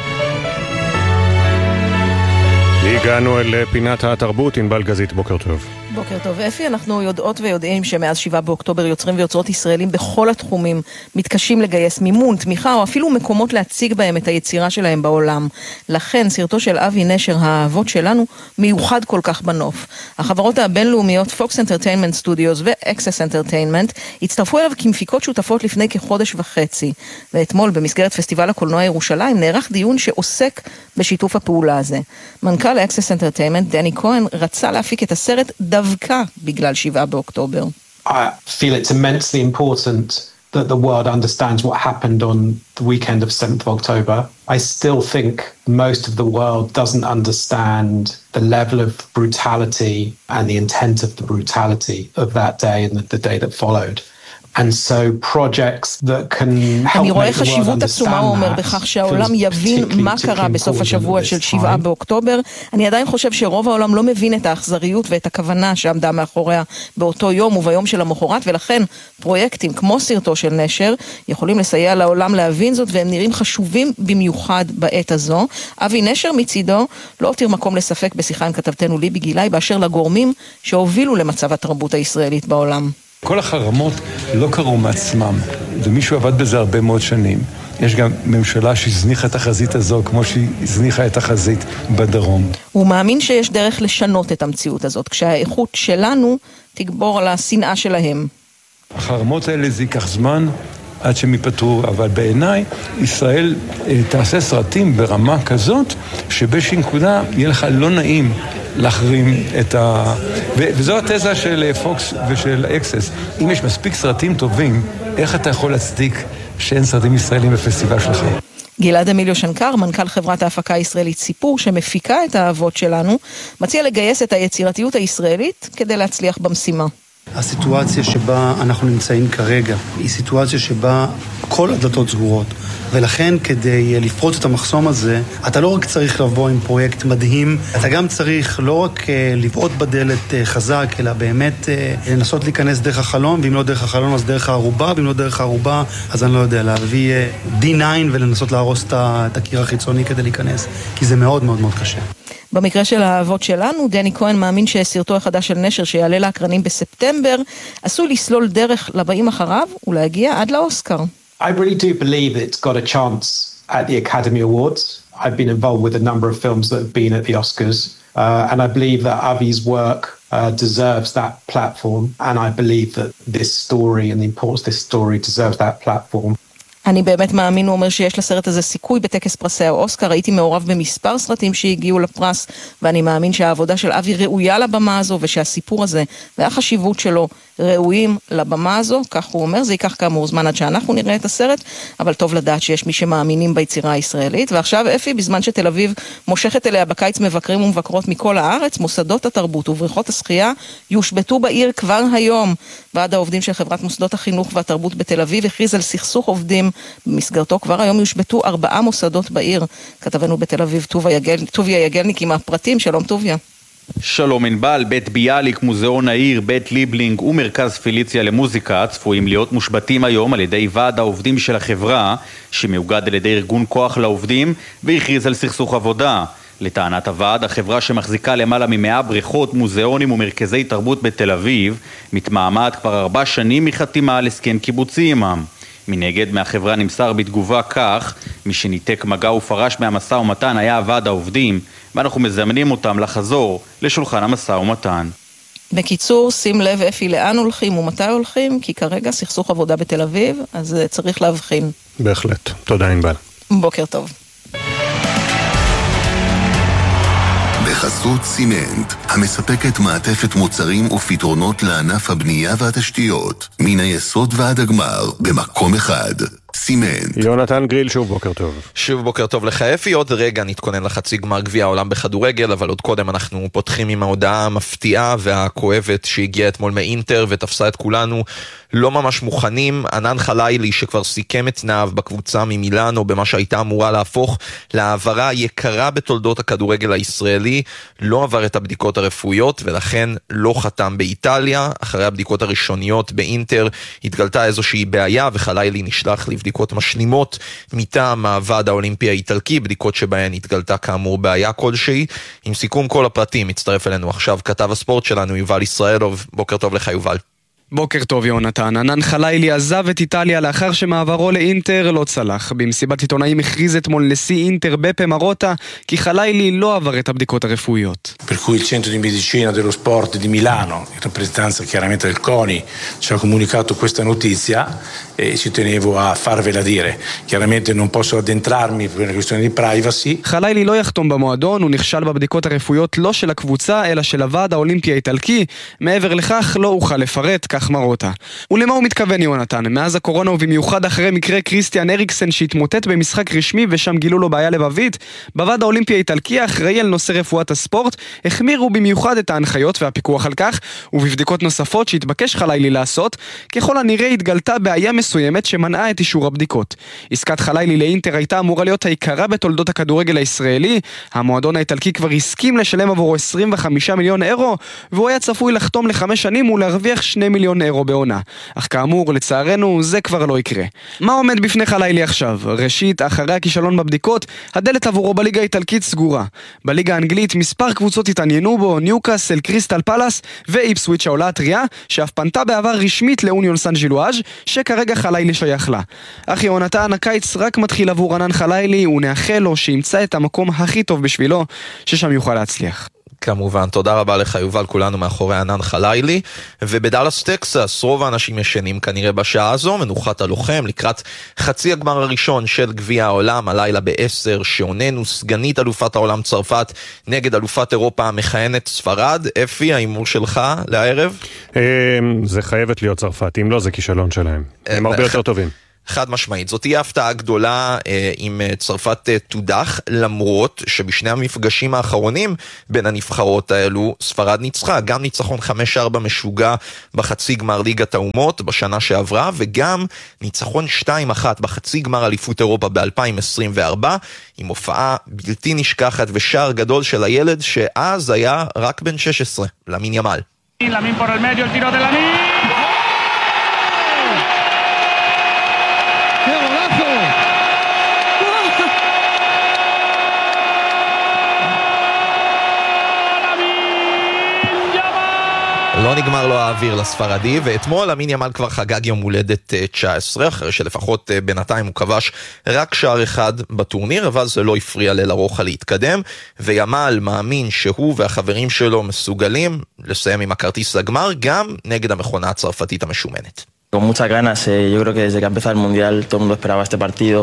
הגענו אל פינת התרבות, ענבל גזית, בוקר טוב. בוקר טוב. אפי, אנחנו יודעות ויודעים שמאז 7 באוקטובר יוצרים ויוצרות ישראלים בכל התחומים מתקשים לגייס מימון, תמיכה או אפילו מקומות להציג בהם את היצירה שלהם בעולם. לכן סרטו של אבי נשר, האהבות שלנו, מיוחד כל כך בנוף. החברות הבינלאומיות Fox Entertainment Studios ו-Access Entertainment הצטרפו אליו כמפיקות שותפות לפני כחודש וחצי. ואתמול במסגרת פסטיבל הקולנוע ירושלים נערך דיון שעוסק בשיתוף הפעולה הזה. מנכ"ל Access Entertainment דני כהן רצה להפיק את הסרט דווקא בגלל 7 באוקטובר. I feel it's immensely important that the world understands what happened on the weekend of 7th of October. I still think most of the world doesn't understand the level of brutality and the intent of the brutality of that day and the day that followed. And so projects that can help אני רואה make the world חשיבות עצומה, הוא אומר, understand בכך שהעולם יבין מה קרה בסוף השבוע של 7 באוקטובר. אני עדיין חושב שרוב העולם לא מבין את האכזריות ואת הכוונה שעמדה מאחוריה באותו יום וביום של המחרת, ולכן פרויקטים כמו סרטו של נשר יכולים לסייע לעולם להבין זאת, והם נראים חשובים במיוחד בעת הזו. אבי נשר מצידו לא הותיר מקום לספק בשיחה עם כתבתנו ליבי גילאי באשר לגורמים שהובילו למצב התרבות הישראלית בעולם. כל החרמות לא קרו מעצמם, ומישהו עבד בזה הרבה מאוד שנים. יש גם ממשלה שהזניחה את החזית הזו כמו שהיא הזניחה את החזית בדרום. הוא מאמין שיש דרך לשנות את המציאות הזאת, כשהאיכות שלנו תגבור על השנאה שלהם. החרמות האלה זה ייקח זמן עד שהם ייפטרו, אבל בעיניי ישראל תעשה סרטים ברמה כזאת שבאיזושהי נקודה יהיה לך לא נעים להחרים את וזו התזה של פוקס ושל אקסס. אם יש מספיק סרטים טובים, איך אתה יכול להצדיק שאין סרטים ישראלים בפסטיבל שלך? גלעד אמיליו שנקר, מנכ"ל חברת ההפקה הישראלית סיפור, שמפיקה את האהבות שלנו, מציע לגייס את היצירתיות הישראלית כדי להצליח במשימה. הסיטואציה שבה אנחנו נמצאים כרגע היא סיטואציה שבה כל הדלתות סגורות, ולכן כדי לפרוץ את המחסום הזה אתה לא רק צריך לבוא עם פרויקט מדהים, אתה גם צריך לא רק לבעוט בדלת חזק, אלא באמת לנסות להיכנס דרך החלום, ואם לא דרך החלום אז דרך הערובה, ואם לא דרך הערובה אז אני לא יודע, להביא D9 ולנסות להרוס את הקיר החיצוני כדי להיכנס, כי זה מאוד מאוד מאוד קשה. במקרה של האהבות שלנו, דני כהן מאמין שסרטו החדש של נשר שיעלה לאקרנים בספטמבר עשוי לסלול דרך לבאים אחריו ולהגיע עד לאוסקר. I really do believe it's got a chance at the Academy Awards. I've been involved with a number of films that have been at the Oscars, and I believe that Avi's work deserves that platform, and I believe that this story and the importance of this story deserves that platform. אני באמת מאמין, הוא אומר, שיש לסרט הזה סיכוי בטקס פרסי האוסקר. הייתי מעורב במספר סרטים שהגיעו לפרס, ואני מאמין שהעבודה של אבי ראויה לבמה הזו, ושהסיפור הזה והחשיבות שלו ראויים לבמה הזו. כך הוא אומר, זה ייקח כאמור זמן עד שאנחנו נראה את הסרט, אבל טוב לדעת שיש מי שמאמינים ביצירה הישראלית. ועכשיו אפי, בזמן שתל אביב מושכת אליה בקיץ מבקרים ומבקרות מכל הארץ, מוסדות התרבות ובריכות השחייה יושבתו בעיר כבר היום. ועד העובדים של חברת מוסדות החינוך והתרבות בתל אביב הכריז על סכסוך עובדים. במסגרתו כבר היום יושבתו 4 מוסדות בעיר. כתבנו בתל אביב טוביה יגלניק עם הפרטים. שלום טוביה. שלום ענבל. בית ביאליק, מוזיאון העיר, בית ליבלינג ומרכז פיליציה למוזיקה צפויים להיות מושבתים היום על ידי ועד העובדים של החברה, שמאוגד על ידי ארגון כוח לעובדים, והכריז על סכסוך עבודה. לטענת הוועד, החברה שמחזיקה למעלה מ100 בריכות, מוזיאונים ומרכזי תרבות בתל אביב, מתמהמת כבר 4 שנים מחתימה על הסכם קיבוצי עמם. מנגד, מהחברה נמסר בתגובה כך, מי שניתק מגע ופרש מהמשא ומתן היה ועד העובדים, ואנחנו מזמנים אותם לחזור לשולחן המשא ומתן. בקיצור, שים לב אפי לאן הולכים ומתי הולכים, כי כרגע סכסוך עבודה בתל אביב, אז צריך להבחין. בהחלט. תודה ענבל. בוקר טוב. בחסות סימנט, המספקת מעטפת מוצרים ופתרונות לענף הבנייה והתשתיות, מן היסוד ועד הגמר, במקום אחד. סימנט. יונתן גריל, שוב בוקר טוב. שוב בוקר טוב לך אפי. עוד רגע נתכונן לחצי גמר גביע העולם בכדורגל, אבל עוד קודם אנחנו פותחים עם ההודעה המפתיעה והכואבת שהגיעה אתמול מאינטר ותפסה את כולנו לא ממש מוכנים. ענן חלילי, שכבר סיכם את תנאיו בקבוצה ממילאנו במה שהייתה אמורה להפוך להעברה יקרה בתולדות הכדורגל הישראלי, לא עבר את הבדיקות הרפואיות ולכן לא חתם באיטליה. אחרי הבדיקות הראשוניות באינטר התגלתה איזושהי בעיה וחלילי נשלח לבדיקות משלימות מטעם הוועד האולימפי האיטלקי, בדיקות שבהן התגלתה כאמור בעיה כלשהי. עם סיכום כל הפרטים מצטרף אלינו עכשיו כתב הספורט שלנו יובל ישראלוב. בוקר טוב לך יובל. בוקר טוב יונתן. ענן חלילי עזב את איטליה לאחר שמעברו לאינטר לא צלח. במסיבת עיתונאים הכריז אתמול נשיא אינטר בפה מרוטה כי חלילי לא עבר את הבדיקות הרפואיות. Per cui il centro di medicina dello sport di Milano, in rappresentanza chiaramente del CONI, ci ha comunicato questa notizia e ci tenevo a farvela dire. Chiaramente non posso addentrarmi per una questione di privacy. חלילי לא יחתום במועדון, הוא נכשל בבדיקות הרפואיות לא של הקבוצה אלא של הוועד האולימפי האיטלקי. מעבר לכך לא אוכל לפרט, כך מרוטה. ולמה הוא מתכוון יונתן? מאז הקורונה ובמיוחד אחרי מקרה קריסטיאן אריקסן שהתמוטט במשחק רשמי ושם גילו לו בעיה לבבית, בוועד האולימפי האיטלקי האחראי על נושא רפואת הספורט החמירו במיוחד את ההנחיות והפיקוח על כך, ובבדיקות נוספות שהתבקש חלילי לעשות, ככל הנראה התגלתה בעיה מסוימת שמנעה את אישור הבדיקות. עסקת חלילי לאינטר הייתה אמורה להיות העיקרה בתולדות הכדורגל הישראלי. המועדון האיטלקי כבר הסכים לשלם עבורו 25 מיליון אירו, והוא היה צפוי לחתום ל5 שנים ולהרוויח 2 מיליון אירו בעונה. אך כאמור, לצערנו, זה כבר לא יקרה. מה עומד בפני חלילי עכשיו? ראשית, אחרי הכישלון בבדיקות, הדלת עבורו בליגה האיטלקית סגורה. בליגה האנגלית מספר קבוצות התעניינו בו, ניוקאסל, קריסטל פלאס ואיפסוויץ' העולה הטריה, שאף פנתה בעבר רשמית לאוניון סן ז'ילואז' שכרגע חלילי שייך לה. אך יונתן, הקיץ רק מתחיל עבור רנן חלילי, ונאחל לו שימצא את המקום הכי טוב בשבילו, ששם יוכל להצליח. כמובן, תודה רבה לך יובל, כולנו מאחורי ענן חלילי. ובדלס טקסס רוב האנשים ישנים כנראה בשעה הזו, מנוחת הלוחם לקראת חצי הגמר הראשון של גביע העולם, הלילה ב-10 שעוננו סגנית אלופת העולם צרפת נגד אלופת אירופה המכהנת ספרד. אפי, האימור שלך לערב? זה חייבת להיות צרפת, אם לא זה כישלון שלהם, הם הרבה יותר טובים. חד משמעית, זאת תהיה הפתעה גדולה אם צרפת תודח, למרות שבשני המפגשים האחרונים בין הנבחרות האלו ספרד ניצחה, גם ניצחון 5-4 משוגע בחצי גמר ליגת האומות בשנה שעברה, וגם ניצחון 2-1 בחצי גמר אליפות אירופה ב-2024, עם הופעה בלתי נשכחת ושער גדול של הילד שאז היה רק בן 16, למין ימל. למין por el medio, el tiro de Lamine. לא נגמר לו האוויר לספרדי, ואתמול למין ימל כבר חגג יום הולדת 19, אחרי שלפחות בינתיים הוא כבש רק שער אחד בטורניר, אבל זה לא הפריע ללרוחה להתקדם, וימל מאמין שהוא והחברים שלו מסוגלים לסיים עם הכרטיס לגמר, גם נגד המכונה הצרפתית המשומנת. Con muchas ganas, yo creo que desde que empezó el Mundial todo el mundo esperaba este partido.